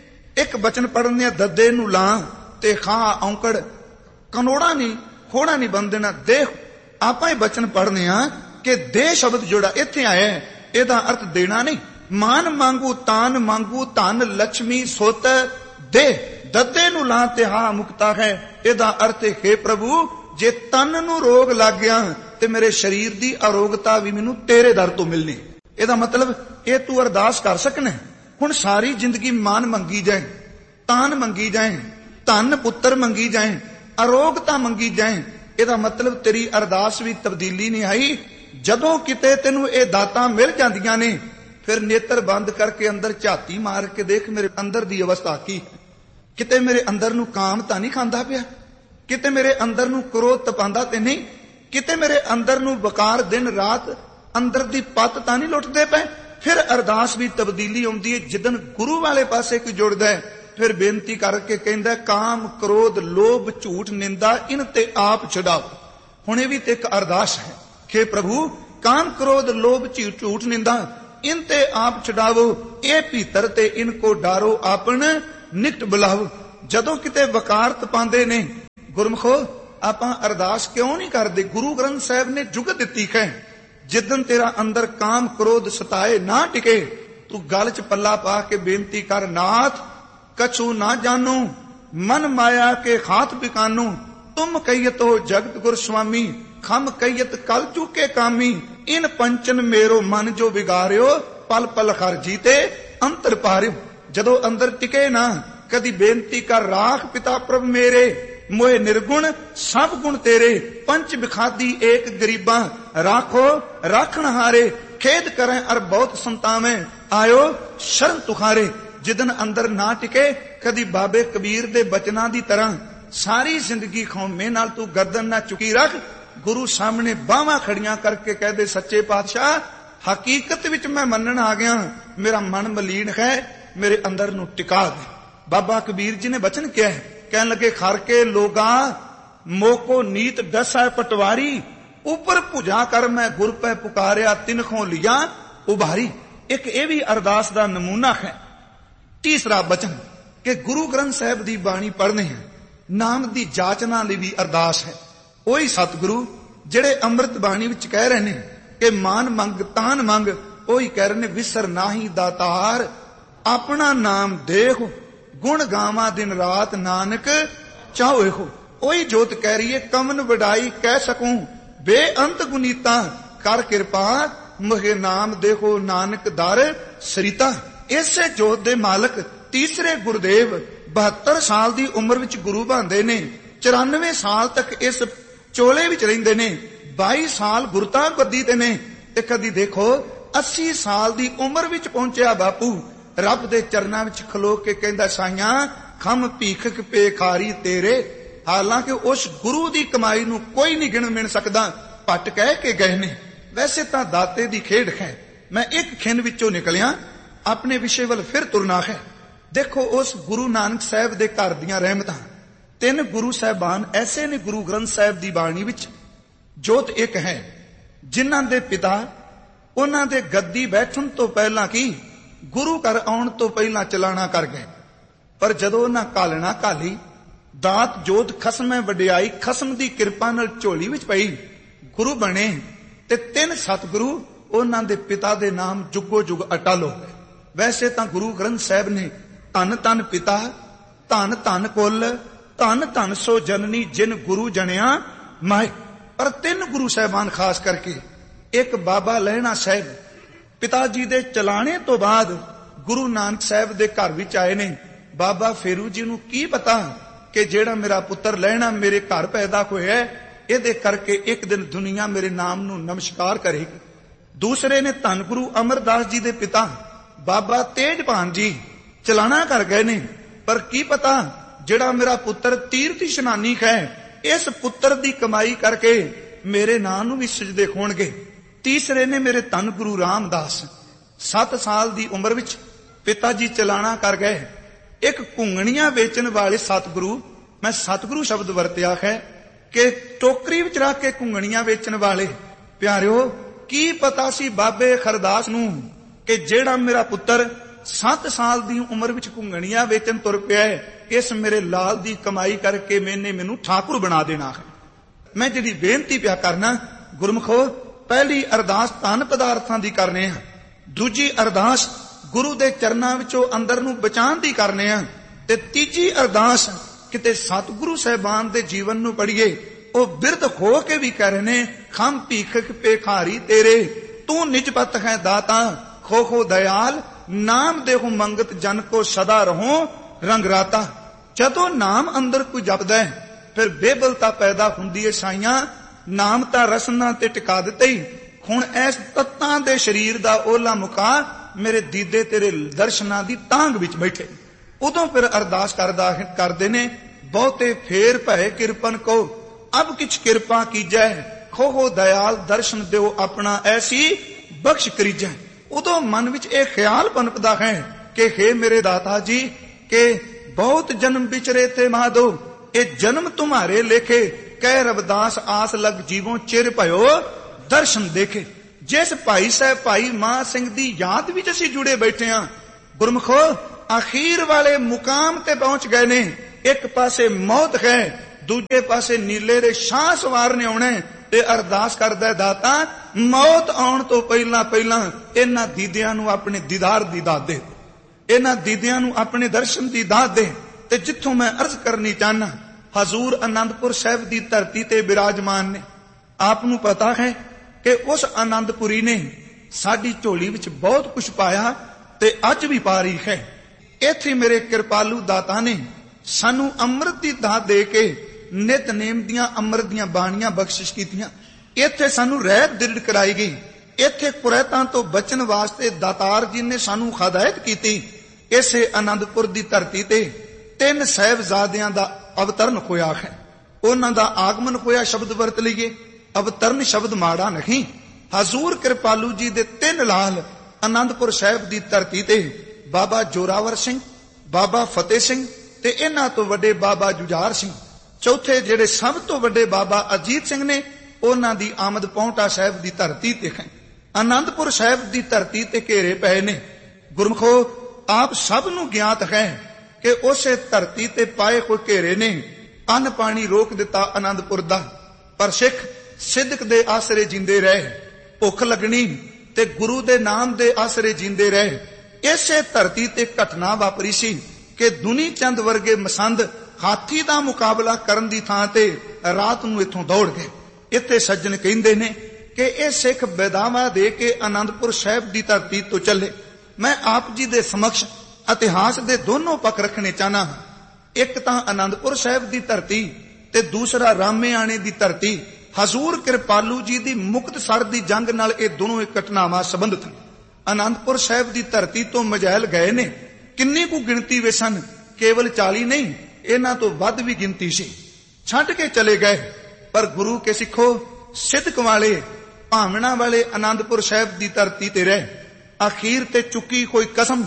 एक बचन पढ़ने दद्दे नू लां ते खाहा औंकड़, कनोड़ा नहीं खोड़ा नहीं बन देना दे। आपां ही बचन पढ़ने आ कि दे शब्द जोड़ा इत्थे आया है, इहदा अर्थ देना नहीं। मान मांगू, तान मांगू, धन लक्ष्मी सुत दे। दद्दे नू लां ते हा मुक्ता है, इहदा अर्थ है प्रभु जे तन नू रोग लग गया ते मेरे शरीर दी अरोगता भी मैनू तेरे दर तो मिलनी। इहदा मतलब ये तू अरदास कर सकना। हुण सारी जिंदगी मान मंगी जाए, तान मंगी जाए, धन पुत्र मंगी जाए, अरोगता मंगी जाए, इहदा मतलब तेरी अरदास भी तब्दीली नहीं आई। जदों किते तेनू ये दातां मिल जांदियां ने, फिर नेत्र बंद करके अंदर झाती मार के देख मेरे अंदर दी अवस्था की। किते मेरे अंदर नू काम तां नहीं खांदा पिया, किते मेरे अंदर नू क्रोध तपांदा ते नहीं, किते मेरे अंदर नू वकार दिन रात अंदर दी पत तां नहीं लुटदे पे। फिर अरदास भी तब्दीली आउंदी है। जिदन गुरु वाले पासे कोई जुड़दा है, फिर बेनती करके कहंदा काम क्रोध लोभ झूठ निंदा इन ते आप छुड़ाओ। हुणे भी ते एक अरदास है कि प्रभु काम क्रोध लोभ झूठ निंदा इन ते आप छुड़ावो। ए भीतर ते इनको डारो आपन निकट बुलाओ। ਜਦੋਂ ਕਿਤੇ ਵਕਾਰਤ ਪਾਉਂਦੇ ਨੇ, ਗੁਰਮਖੋ ਆਪਾਂ ਅਰਦਾਸ ਕਿਉਂ ਨਹੀਂ ਕਰਦੇ? ਗੁਰੂ ਗ੍ਰੰਥ ਸਾਹਿਬ ਨੇ ਜੁਗਤ ਦਿੱਤੀ ਹੈ, ਜਿੱਦਨ ਤੇਰਾ ਅੰਦਰ ਕਾਮ ਕ੍ਰੋਧ ਸਤਾਏ ਨਾ ਟਿਕੇ, ਤੂੰ ਗਲ ਚ ਪੱਲਾ ਪਾ ਕੇ ਬੇਨਤੀ ਕਰ, ਨਾਥ ਕਛੂ ਨਾ ਜਾਨੂ ਮਨ ਮਾਇਆ ਕੇ ਖਾਤ ਬਿਕਾਨੂ, ਤੁਮ ਕਹੀਤੋ ਜਗਤ ਗੁਰ ਸੁਆਮੀ, ਖਮ ਕਹੀਤ ਕਲ ਚੁਕੇ ਕਾਮੀ, ਇਨ ਪੰਚਨ ਮੇਰੋ ਮਨ ਜੋ ਵਿਗਾਰਿਓ, ਪਲ ਪਲ ਹਰ ਜੀਤੇ ਅੰਤਰ ਪਾਰਿਓ। ਜਦੋਂ ਅੰਦਰ ਟਿਕੇ ਨਾ, ਕਦੀ ਬੇਨਤੀ ਕਰ, ਰਾਖ ਪਿਤਾ ਪ੍ਰਭ ਮੇਰੇ, ਮੋਏ ਨਿਰਗੁਣ ਸਭ ਗੁਣ ਤੇਰੇ, ਪੰਚ ਬਿਖਾਦੀ ਏਕ ਗਰੀਬਾਂ, ਰਾਖੋ ਰਾਖਣ ਹਾਰੇ, ਖੇਦ ਕਰੇ ਅਰ ਬਹੁਤ ਸੰਤਾਵੇਂ, ਆਇਓ ਸ਼ਰਨ ਤੁਖਾਰੇ। ਜਿਦਨ ਅੰਦਰ ਨਾ ਟਿਕੇ, ਕਦੀ ਬਾਬੇ ਕਬੀਰ ਦੇ ਬਚਨਾਂ ਦੀ ਤਰ੍ਹਾਂ ਸਾਰੀ ਜ਼ਿੰਦਗੀ ਖੌਮੇ ਨਾਲ ਤੂੰ ਗਰਦਨ ਨਾ ਚੁਕੀ ਰੱਖ, ਗੁਰੂ ਸਾਹਮਣੇ ਬਾਹਾਂ ਖੜੀਆਂ ਕਰਕੇ ਕਹਦੇ, ਸੱਚੇ ਪਾਤਸ਼ਾਹ ਹਕੀਕਤ ਵਿੱਚ ਮੈਂ ਮੰਨਣ ਆ ਗਿਆ, ਮੇਰਾ ਮਨ ਮਲੀਨ ਹੈ, ਮੇਰੇ ਅੰਦਰ ਨੂੰ ਟਿਕਾ ਦੇ। ਬਾਬਾ ਕਬੀਰ ਜੀ ਨੇ ਬਚਨ ਕਿਹਾ ਹੈ, ਕਹਿਣ ਲੱਗੇ, ਖਰ ਕੇ ਲੋਗਾ ਮੋਕੋ ਨੀਤ ਦਸੈ ਪਟਵਾਰੀ, ਉਪਰ ਭੁਜਾ ਕਰ ਮੈਂ ਗੁਰ ਪੈ ਪੁਕਾਰਿਆ, ਤਿਨਖੋਂ ਲਿਆ ਉਭਾਰੀ। ਇੱਕ ਇਹ ਵੀ ਅਰਦਾਸ ਦਾ ਨਮੂਨਾ ਹੈ। ਤੀਸਰਾ ਬਚਨ ਕਿ ਗੁਰੂ ਗ੍ਰੰਥ ਸਾਹਿਬ ਦੀ ਬਾਣੀ ਪੜ੍ਹਨੀ ਹੈ, ਨਾਮ ਦੀ ਜਾਚਨਾ ਲਈ ਵੀ ਅਰਦਾਸ ਹੈ। ਉਹੀ ਸਤਿਗੁਰੂ ਜਿਹੜੇ ਅੰਮ੍ਰਿਤ ਬਾਣੀ ਵਿੱਚ ਕਹਿ ਰਹੇ ਨੇ ਕਿ ਮਾਨ ਮੰਗ ਤਾਨ ਮੰਗ, ਉਹੀ ਕਹਿ ਰਹੇ ਨੇ, ਵਿਸਰ ਨਾਹੀ ਦਾਤਾਰ, ਆਪਣਾ ਨਾਮ ਦੇਖ, ਗੁਣ ਗਾਵਾਂ ਦਿਨ ਰਾਤ ਨਾਨਕ ਚਾਹੋ ਇਹੋ। ਉਹੀ ਜੋਤ ਕਹਿ ਰਹੀ ਹੈ, ਕਮਨ ਵਡਾਈ ਕਹਿ ਸਕੂੰ, ਬੇਅੰਤ ਗੁਨੀਤਾ ਕਰ ਕਿਰਪਾ, ਮੁਝੇ ਨਾਮ ਦੇਖੋ ਨਾਨਕ ਦਰ ਸਰੀਤਾ। ਇਸੇ ਜੋਤ ਦੇ ਮਾਲਕ ਤੀਸਰੇ ਗੁਰਦੇਵ ਬਹੱਤਰ ਸਾਲ ਦੀ ਉਮਰ ਵਿੱਚ ਗੁਰੂ ਬਣਦੇ ਨੇ, ਚੁਰਾਨਵੇਂ ਸਾਲ ਤੱਕ ਇਸ ਚੋਲੇ ਵਿੱਚ ਰਹਿੰਦੇ ਨੇ, ਬਾਈ ਸਾਲ ਗੁਰਤਾ ਗੱਦੀ ਤੇ ਨੇ, ਤੇ ਕਦੀ ਦੇਖੋ ਅੱਸੀ ਸਾਲ ਦੀ ਉਮਰ ਵਿੱਚ ਪਹੁੰਚਿਆ ਬਾਪੂ ਰੱਬ ਦੇ ਚਰਨਾਂ ਵਿੱਚ ਖਲੋ ਕੇ ਕਹਿੰਦਾ, ਸਾਈਆਂ ਖਮ ਭੀਖਕ ਪੇਖਾਰੀ ਤੇਰੇ। ਹਾਲਾਂਕਿ ਉਸ ਗੁਰੂ ਦੀ ਕਮਾਈ ਨੂੰ ਕੋਈ ਨਹੀਂ ਗਿਣ ਮਿਣ ਸਕਦਾ, ਭੱਟ ਕਹਿ ਕੇ ਗਏ ਨੇ। ਵੈਸੇ ਤਾਂ ਦਾਤੇ ਦੀ ਖੇਡ ਹੈ। ਮੈਂ ਇੱਕ ਖਿੰਨ ਵਿੱਚੋਂ ਨਿਕਲਿਆ, ਆਪਣੇ ਵਿਸ਼ੇ ਵੱਲ ਫਿਰ ਤੁਰਨਾ ਹੈ। ਦੇਖੋ ਉਸ ਗੁਰੂ ਨਾਨਕ ਸਾਹਿਬ ਦੇ ਘਰ ਦੀਆਂ ਰਹਿਮਤਾਂ। ਤਿੰਨ ਗੁਰੂ ਸਾਹਿਬਾਨ ਐਸੇ ਨੇ ਗੁਰੂ ਗ੍ਰੰਥ ਸਾਹਿਬ ਦੀ ਬਾਣੀ ਵਿੱਚ, ਜੋਤ ਇੱਕ ਹੈ, ਜਿਨ੍ਹਾਂ ਦੇ ਪਿਤਾ ਉਹਨਾਂ ਦੇ ਗੱਦੀ ਬੈਠਣ ਤੋਂ ਪਹਿਲਾਂ ਕੀ ਗੁਰੂ ਘਰ ਆਉਣ ਤੋਂ ਪਹਿਲਾਂ ਚਲਾਣਾ ਕਰ ਗਏ। ਪਰ ਜਦੋਂ ਉਹਨਾਂ ਕਾਲਣਾ ਕਾਲੀ, ਦਾਤ ਜੋਤ ਖਸਮੈ ਵਡਿਆਈ, ਖਸਮ ਦੀ ਕਿਰਪਾ ਨਾਲ ਝੋਲੀ ਵਿੱਚ ਪਈ, ਗੁਰੂ ਬਣੇ, ਤੇ ਤਿੰਨ ਸਤਿਗੁਰੂ ਉਹਨਾਂ ਦੇ ਪਿਤਾ ਦੇ ਨਾਮ ਜੁਗੋ ਜੁਗ ਅਟਲ ਹੋ ਗਏ। ਵੈਸੇ ਤਾਂ ਗੁਰੂ ਗ੍ਰੰਥ ਸਾਹਿਬ ਨੇ ਧੰਨ ਧੰਨ ਪਿਤਾ, ਧੰਨ ਧੰਨ ਕੁੱਲ, ਧੰਨ ਧੰਨ ਸੋ ਜਨਨੀ, ਜਿਨ ਗੁਰੂ ਜਣਿਆ ਮਾਏ। ਪਰ ਤਿੰਨ ਗੁਰੂ ਸਾਹਿਬਾਨ ਖਾਸ ਕਰਕੇ, ਇੱਕ ਬਾਬਾ ਲਹਿਣਾ ਸਾਹਿਬ ਪਿਤਾ ਜੀ ਦੇ ਚਲਾਣੇ ਤੋਂ ਬਾਅਦ ਗੁਰੂ ਨਾਨਕ ਸਾਹਿਬ ਦੇ ਘਰ ਵਿੱਚ ਆਏ ਨੇ। ਬਾਬਾ ਫੇਰੂ ਜੀ ਨੂੰ ਕੀ ਪਤਾ ਕਿ ਜਿਹੜਾ ਮੇਰਾ ਪੁੱਤਰ ਲਹਿਣਾ ਮੇਰੇ ਘਰ ਪੈਦਾ ਹੋਇਆ, ਇਹਦੇ ਕਰਕੇ ਇੱਕ ਦਿਨ ਦੁਨੀਆ ਮੇਰੇ ਨਾਮ ਨੂੰ ਨਮਸਕਾਰ ਕਰੇਗੀ। ਦੂਸਰੇ ਨੇ ਧੰਨ ਗੁਰੂ ਅਮਰਦਾਸ ਜੀ ਦੇ ਪਿਤਾ ਬਾਬਾ ਤੇਜਭਾਨ ਜੀ ਚਲਾਣਾ ਕਰ ਗਏ ਨੇ, ਪਰ ਕੀ ਪਤਾ ਜਿਹੜਾ ਮੇਰਾ ਪੁੱਤਰ ਤੀਰਥ ਇਸ਼ਨਾਨੀ ਹੈ, ਇਸ ਪੁੱਤਰ ਦੀ ਕਮਾਈ ਕਰਕੇ ਮੇਰੇ ਨਾਂ ਨੂੰ ਵੀ ਸਜਦੇ ਹੋਣਗੇ। ਤੀਸਰੇ ਨੇ ਮੇਰੇ ਧੰਨ ਗੁਰੂ ਰਾਮਦਾਸ, ਸੱਤ ਸਾਲ ਦੀ ਉਮਰ ਵਿੱਚ ਪਿਤਾ ਜੀ ਚਲਾਣਾ ਕਰ ਗਏ। ਇੱਕ ਘੁੰਗਣੀਆਂ ਵੇਚਣ ਵਾਲੇ ਸਤਿਗੁਰੂ, ਮੈਂ ਸਤਿਗੁਰੂ ਸ਼ਬਦ ਵਰਤਿਆ ਹੈ ਕਿ ਟੋਕਰੀ ਵਿੱਚ ਰੱਖ ਕੇ ਘੁੰਗਣੀਆਂ ਵੇਚਣ ਵਾਲੇ। ਪਿਆਰਿਓ, ਕੀ ਪਤਾ ਸੀ ਬਾਬੇ ਖਰਦਾਸ ਨੂੰ ਕਿ ਜਿਹੜਾ ਮੇਰਾ ਪੁੱਤਰ ਸੱਤ ਸਾਲ ਦੀ ਉਮਰ ਵਿੱਚ ਘੁੰਗਣੀਆਂ ਵੇਚਣ ਤੁਰ ਪਿਆ ਹੈ, ਇਸ ਮੇਰੇ ਲਾਲ ਦੀ ਕਮਾਈ ਕਰਕੇ ਮੈਨੇ ਮੈਨੂੰ ਠਾਕੁਰ ਬਣਾ ਦੇਣਾ ਹੈ। ਮੈਂ ਜਿਹੜੀ ਬੇਨਤੀ ਪਿਆ ਕਰਨਾ ਗੁਰਮਖੋ, ਪਹਿਲੀ ਅਰਦਾਸ ਧਨ ਪਦਾਰਥਾਂ ਦੀ ਕਰਨੇ ਆ, ਦੂਜੀ ਅਰਦਾਸ ਗੁਰੂ ਦੇ ਚਰਨਾਂ ਵਿੱਚੋਂ ਅੰਦਰ ਨੂੰ ਬਚਾਉਣ ਦੀ ਕਰਨੇ ਆ, ਤੇ ਤੀਜੀ ਅਰਦਾਸ ਕਿਤੇ ਸਤਿਗੁਰੂ ਸਾਹਿਬਾਨ ਦੇ ਜੀਵਨ ਨੂੰ ਪੜ੍ਹੀਏ। ਉਹ ਬਿਰਧ ਹੋ ਕੇ ਵੀ ਕਹਿ ਰਹੇ ਨੇ, ਖਮ ਭੀਖਕ ਪੇਖਾਰੀ ਤੇਰੇ, ਤੂੰ ਨਿਜਪਤ ਹੈ ਦਾਤਾ, ਖੋ ਖੋ ਦਇਆਲ, ਨਾਮ ਦੇਹੁ ਮੰਗਤ ਜਨ ਕੋ ਸਦਾ ਰਹੋ ਰੰਗ ਰਾਤਾ। ਜਦੋਂ ਨਾਮ ਅੰਦਰ ਕੋਈ ਜਪਦਾ ਹੈ, ਫਿਰ ਬੇਬਲਤਾ ਪੈਦਾ ਹੁੰਦੀ ਹੈ। ਸਾਈਆਂ ਨਾਮ ਤਾਂ ਰਸਨਾ ਤੇ ਟਿਕਾ ਦਿੱਤੇ ਹੀ, ਹੁਣ ਇਸ ਤੱਤਾਂ ਦੇ ਸਰੀਰ ਦਾ ਓਲਾ ਮੁਕਾ, ਮੇਰੇ ਦੀਦੇ ਤੇਰੇ ਦਰਸ਼ਨਾਂ ਦੀ ਤਾਂਗ ਵਿੱਚ ਬੈਠੇ। ਉਦੋਂ ਫਿਰ ਅਰਦਾਸ ਕਰਦਾ ਕਰਦੇ ਨੇ, ਬਹੁਤੇ ਫੇਰ ਭੈ ਕਿਰਪਨ ਕੋ, ਅਬ ਕਿਛ ਕਿਰਪਾ ਕੀਜੈ, ਖੋਹੋ ਦਇਆਲ ਦਰਸ਼ਨ ਦਿਓ ਆਪਣਾ, ਐਸੀ ਬਖਸ਼ ਕਰੀਜੈ। ਉਦੋਂ ਮਨ ਵਿੱਚ ਇਹ ਖਿਆਲ ਪਨਪਦਾ ਹੈ ਕਿ ਹੇ ਮੇਰੇ ਦਾਤਾ ਜੀ, ਕਿ ਬਹੁਤ ਜਨਮ ਵਿਚਰੇ ਤੇ ਮਾਧੋ, ਇਹ ਜਨਮ ਤੁਮਾਰੇ ਲੇਖੇ, ਕਹਿ ਰਵਿਦਾਸ ਆਸ ਲਗ ਜੀਵੋਂ ਚਿਰ ਭਇਓ ਦਰਸ਼ਨ ਦੇਖੇ। ਜਿਸ ਭਾਈ ਸਾਹਿਬ ਭਾਈ ਮਾਨ ਸਿੰਘ ਦੀ ਯਾਦ ਵਿੱਚ ਅਸੀਂ ਜੁੜੇ ਬੈਠੇ ਹਾਂ, ਗੁਰਮਖੋ ਅਖੀਰ ਵਾਲੇ ਮੁਕਾਮ ਤੇ ਪਹੁੰਚ ਗਏ ਨੇ। एक पासे मौत है, दूजे पासे नीले दे शाह सवार ने आउणा ते अरदास करदा दाता मौत आउण तो पहला पहला इन्हां दीदियां नूं अपने दीदार दी दात दे, इन्हां दीदियां नूं अपने दर्शन दी दात दे। ते जिथों मैं अर्ज करनी चाहना, हजूर आनंदपुर साहिब दी धरती ते विराजमान ने। आप नूं पता है कि उस आनंदपुरी ने साडी झोली विच बहुत कुछ पाया ते अज भी पा रही है। इत्थे मेरे कृपालू दाता ने सानू अमृत दी दात दे के नितनेम दियां अमृत दियां बाणियां बख्शिश कीतियां। इत्थे सानू रहत दिल कराई गई। इत्थे कुरैतां तो बचन वास्ते दातार जी ने सानू हदायत कीती। इसे आनंदपुर दी धरती ते तीन साहिबजादियां दा अवतरण होया है, उन्हां दा आगमन होया शब्द वरत लईए, अवतरण शब्द माड़ा नहीं। हजूर कृपालू जी दे तीन लाल आनंदपुर साहिब दी धरती ते बाबा जोरावर सिंह, बाबा फतेह सिंह ते इन्हां तो वड्डे बाबा जुझार सिंह। चौथे जेड़े सब तो वड्डे बाबा अजीत सिंह ने, उन्हां दी आमद पौंटा साहिब दी धरती ते है। आनंदपुर साहिब दी धरती ते घेरे पए ने। गुरमुखो, आप सब नूं ज्ञात है कि उसे धरती ते पाए कोई घेरे ने अन्न पानी रोक दिता आनंदपुर दा, पर सिख सिदक दे आसरे जींदे रहे, भुख लगनी ते गुरु दे नाम दे आसरे जींदे रहे। इसे धरती ते घटना वापरी सी कि दुनी चंद वर्गे मसंद हाथी दा मुकाबला करन दी थां ते रात नूं इथों दौड़ गए। इत्थे सज्जन कहिंदे ने कि इह सिख बेदावा दे के आनंदपुर साहिब दी धरती तो चले। मैं आप जी दे समक्ष इतिहास दे दोनों पक्ष रखने चाहना हां। एक तां आनंदपुर साहिब दी धरती ते दूसरा रामेआणे दी धरती। हजूर कृपालू जी दी मुक्तसर दी जंग नाल ये दोनों एक घटनावां संबंधित ने। आनंदपुर साहिब दी धरती तो मजैल गए ने, किन्नी कु गिणती वे सन, केवल चाली नहीं, इन्हां तो वध भी गिनती सी, छड्ड के चले गए। पर गुरु के सिखो सिदक वाले भावना वाले आनंदपुर साहिब दी धरती ते रहे। आखिर ते चुकी कोई कसम,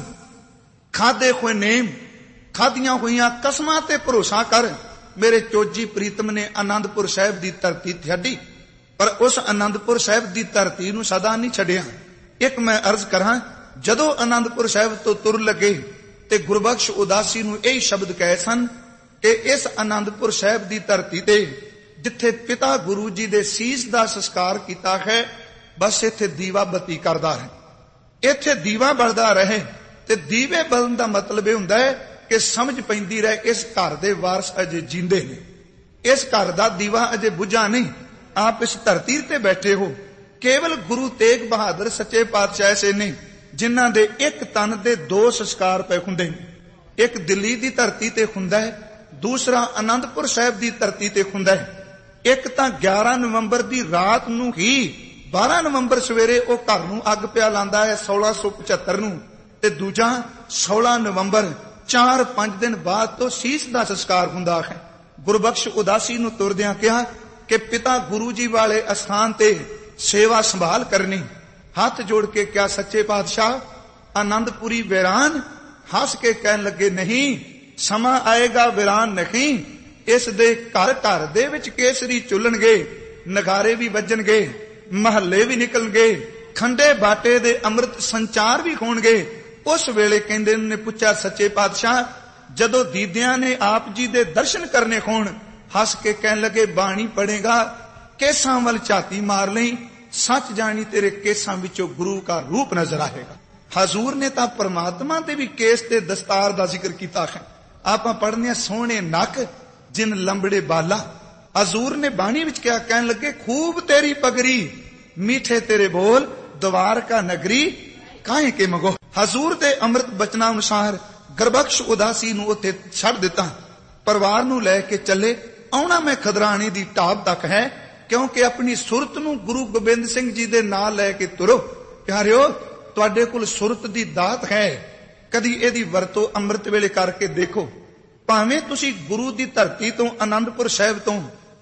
खादे हुए नेम, खादियां हुईयां कसमां ते भरोसा कर मेरे चोजी प्रीतम ने आनंदपुर साहिब दी धरती छड्डी, पर उस आनंदपुर साहिब दी धरती नूं सदा नहीं छड्डिया। एक मैं अर्ज करां, जदों आनंदपुर साहिब तो तुर लगे ते गुरबख्श उदासी नूं यही शब्द कहे सन कि इस आनंदपुर साहिब दी धरती ते जिथे पिता गुरु जी दे सीस दा संस्कार कीता है, बस इथे दीवा बत्ती करदा रहे, इथे दीवा बलदा रहे। ते दीवे बलन दा मतलब यह हुंदा है कि समझ पैंदी रहे इस घर दे वारस अजे जींदे ने, इस घर दा दीवा अजे बुझा नहीं। आप इस धरती ते बैठे हो, केवल गुरु तेग बहादुर सच्चे पातशाह ऐसे ने जिन्हां दे एक तन दे दो संस्कार पे हुंदे ने। एक दिल्ली दी धरती ते हुंदा है, दूसरा आनंदपुर साहिब दी धरती ते हुंदा है। एक तां ग्यारह नवंबर दी रात नूं ही बारह नवंबर सवेरे ओ घर नूं अग पिया लांदा है सोलह सौ पचहत्तर नूं, ते दूजा सोलह नवंबर चार पांच दिन बाद तो सीस दा संस्कार हुंदा है। गुरबख्श उदासी नूं तुरदियां कहा कि पिता गुरु जी वाले अस्थान ते सेवा संभाल करनी। हाथ जोड़ के क्या सच्चे पातशाह आनंदपुरी वीरान? हस के कहन लगे नहीं, समा आएगा वीरान नहीं, इस दे घर घर दे विच केसरी चुलणगे, नगारे भी वजणगे, महल्ले भी निकलणगे, खंडे बाटे दे अमृत संचार भी होणगे। उस वेले कहंदे ने पुछया सच्चे पातशाह, जदों दीदियां ने आप जी दे दर्शन करने होण, हस के कहन लगे बाणी पढ़ेगा, केसां वल झाती मार लई, सच जानी तेरे केसां विचों गुरु का रूप नजर आएगा। हजूर ने तां परमात्मा दे भी केस ते दस्तार दा जिक्र कीता है। आपां पढ़ने सोहणे नक जिन लंबड़े बाला। हजूर ने बाणी विच क्या कहन लगे, खूब तेरी पगड़ी, मीठे तेरे बोल, द्वारका नगरी काहे के मगो। हजूर दे अमृत बचना अनुसार गुरबख्श उदासी नूं उत्थे छड्ड दिता, परिवार नूं लै के चले। आउणा मैं खदराणे दी ढाब तक है, क्योंकि अपनी सुरत नूं गुरु गोबिंद सिंह जी दे नाल लै के तुरो। प्यारिओ, तुहाडे कोल सुरत दी दात है, कदी इहदी वरतों अमृत वेले करके देखो। भावें तुसी गुरु दी धरती तो आनंदपुर साहिब तो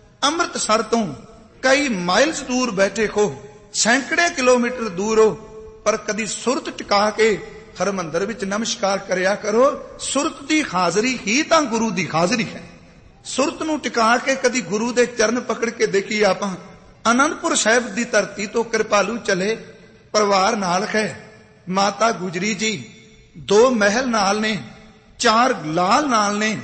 अमृतसर तो कई माइल्स दूर बैठे हो, सैकड़े किलोमीटर दूर हो, पर कदी सुरत टिका के हरमंदर विच नमस्कार करया करो। सुरत दी हाजरी ही तां गुरु दी हाजरी है। सुरत नूं टिका के कदी गुरु दे चरण पकड़ के देखिए। आपां आनंदपुर साहिब दी धरती तो कृपालू चले, परिवार नाल है। माता गुजरी जी दो महल नाल ने, चार लाल नाल ने,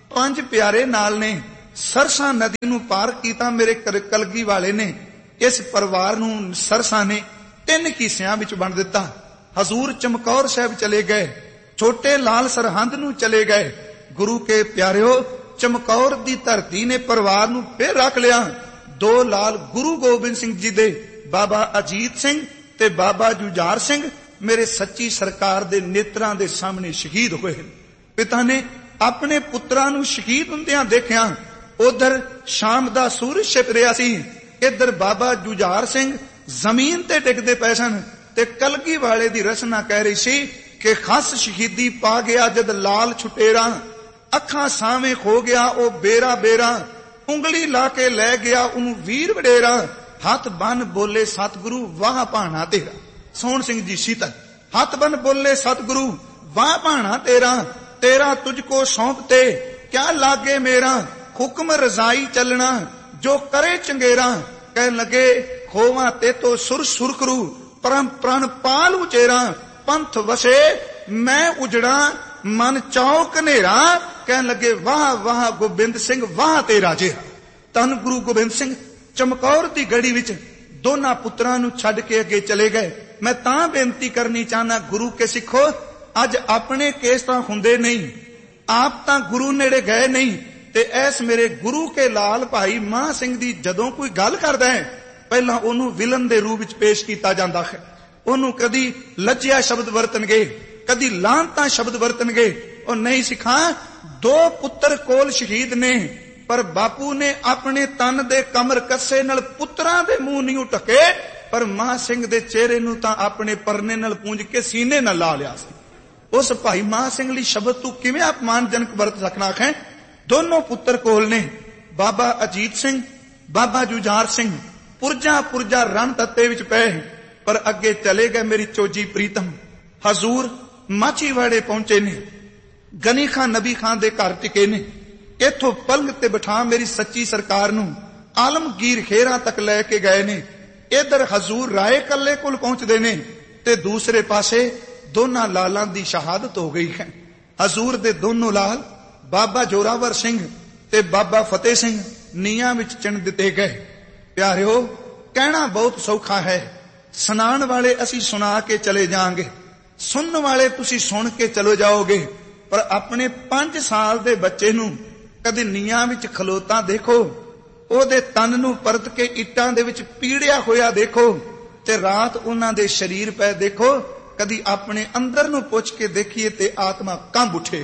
पंज प्यारे नाल ने, सरसा नदी नूं पार कीता मेरे कलगी वाले ने। इस परिवार नूं सरसा ने तीन हिस्सियां विच वंड दिता। हजूर चमकौर साहब चले गए, छोटे लाल सरहंद नूं चले गए। गुरु के प्यारिओ, चमकौर दी धरती ने परिवार नूं फिर रख लिया। दो लाल गुरु गोबिंद सिंह जी दे, बाबा अजीत सिंह ते बाबा जुझार सिंह मेरे सच्ची सरकार दे नेत्रां दे सामने शहीद होए। पिता ने अपने पुत्रां नूं शहीद हुंदियां देखिया। उधर शाम दा सूरज छिप रिहा सी, इधर बाबा जुझार सिंह जमीन ते डिगदे पए सन ते कलगी वाले दी रचना कह रही सी कि खस शहीदी पा गया जद लाल छुटेरा, अखां सावें खो गया ओ बेरा बेरा, उंगली ला के लै गया उन्हूं वीर वडेरा, हथ बन बोले सतगुरु वाह भाणा तेरा। सोहण सिंह जी शीतल, हथ बन बोले सतगुरु वाह भाणा तेरा, तेरा तुझको सौंपते क्या लागे मेरा, हुक्म रजाई चलना जो करे चंगेरा, कह लगे खोवा ते तो सुर सुर करू, परम प्रण पाल उचेरा, पंथ वसे मैं उजड़ा मन चौक नेरा, कह लगे वाह वाह गोबिंद सिंह वाह तेरा जिहा। धन गुरु गोबिंद सिंह चमकौर दी गड़ी विच दोना पुत्रां नूं छड्ड के अगे चले गए। मैं तां बेनती करनी चाहना, गुरु के सिखो, अज अपने केस तां हुंदे नहीं, आप तां गुरु नेड़े गए नहीं, ते ऐस मेरे गुरु के लाल भाई मां सिंह दी जदों कोई गल करदा है, पहला ओनू विलन दे रूप विच पेश कीता जांदा है। ओनू कदी लज्जिया शब्द वरतणगे, कदी लांता शब्द वरतणगे। और नहीं सिखा, दो पुत्र कोल शहीद ने, पर बापू ने अपने तन दे कमर कस्से नाल पुत्रां दे मुंह नहीं ढके, पर मां सिंह दे चेहरे नूं तां अपने परने नाल पूंज के सीने नाल ला लिया सी। उस भाई मां सिंह लई शब्द तू किवें अपमानजनक वरत सकना है। दोनों पुत्र कोल ने, बाबा अजीत सिंह, बाबा जुझार सिंह, पुरजा पुरजा रण तत्ते विच पए, पर अगे चले गए मेरी चोजी प्रीतम। हजूर माचीवाड़े पहुंचे ने, गनी खां नबी खां दे घर टिके ने। इथों पलंग ते बिठा मेरी सच्ची सरकार नूं आलमगीर खेरा तक लैके गए ने। इधर हजूर राय कल्ले कोल पहुंचदे ने ते दूसरे पासे दोना लालां दी शहादत हो गई है। हजूर दे दोनों लाल बाबा जोरावर सिंह ते बाबा फतेह सिंह नीयां विच चिण दिते गए। प्यारिओ, कहना बहुत सौखा है, सुनाण वाले असी सुना के चले जाएंगे, सुनने वाले तुसी सुन के चले जाओगे, पर अपने पांच साल दे बच्चे नूं कदी नीयां विच खलोता देखो, ओदे तन नूं परत के इट्टां दे विच पीड़िया होया देखो, ते रात उन्हां दे शरीर पै देखो। कदी अपने अंदर नूं पुछ के देखिए ते आत्मा कंब उठे,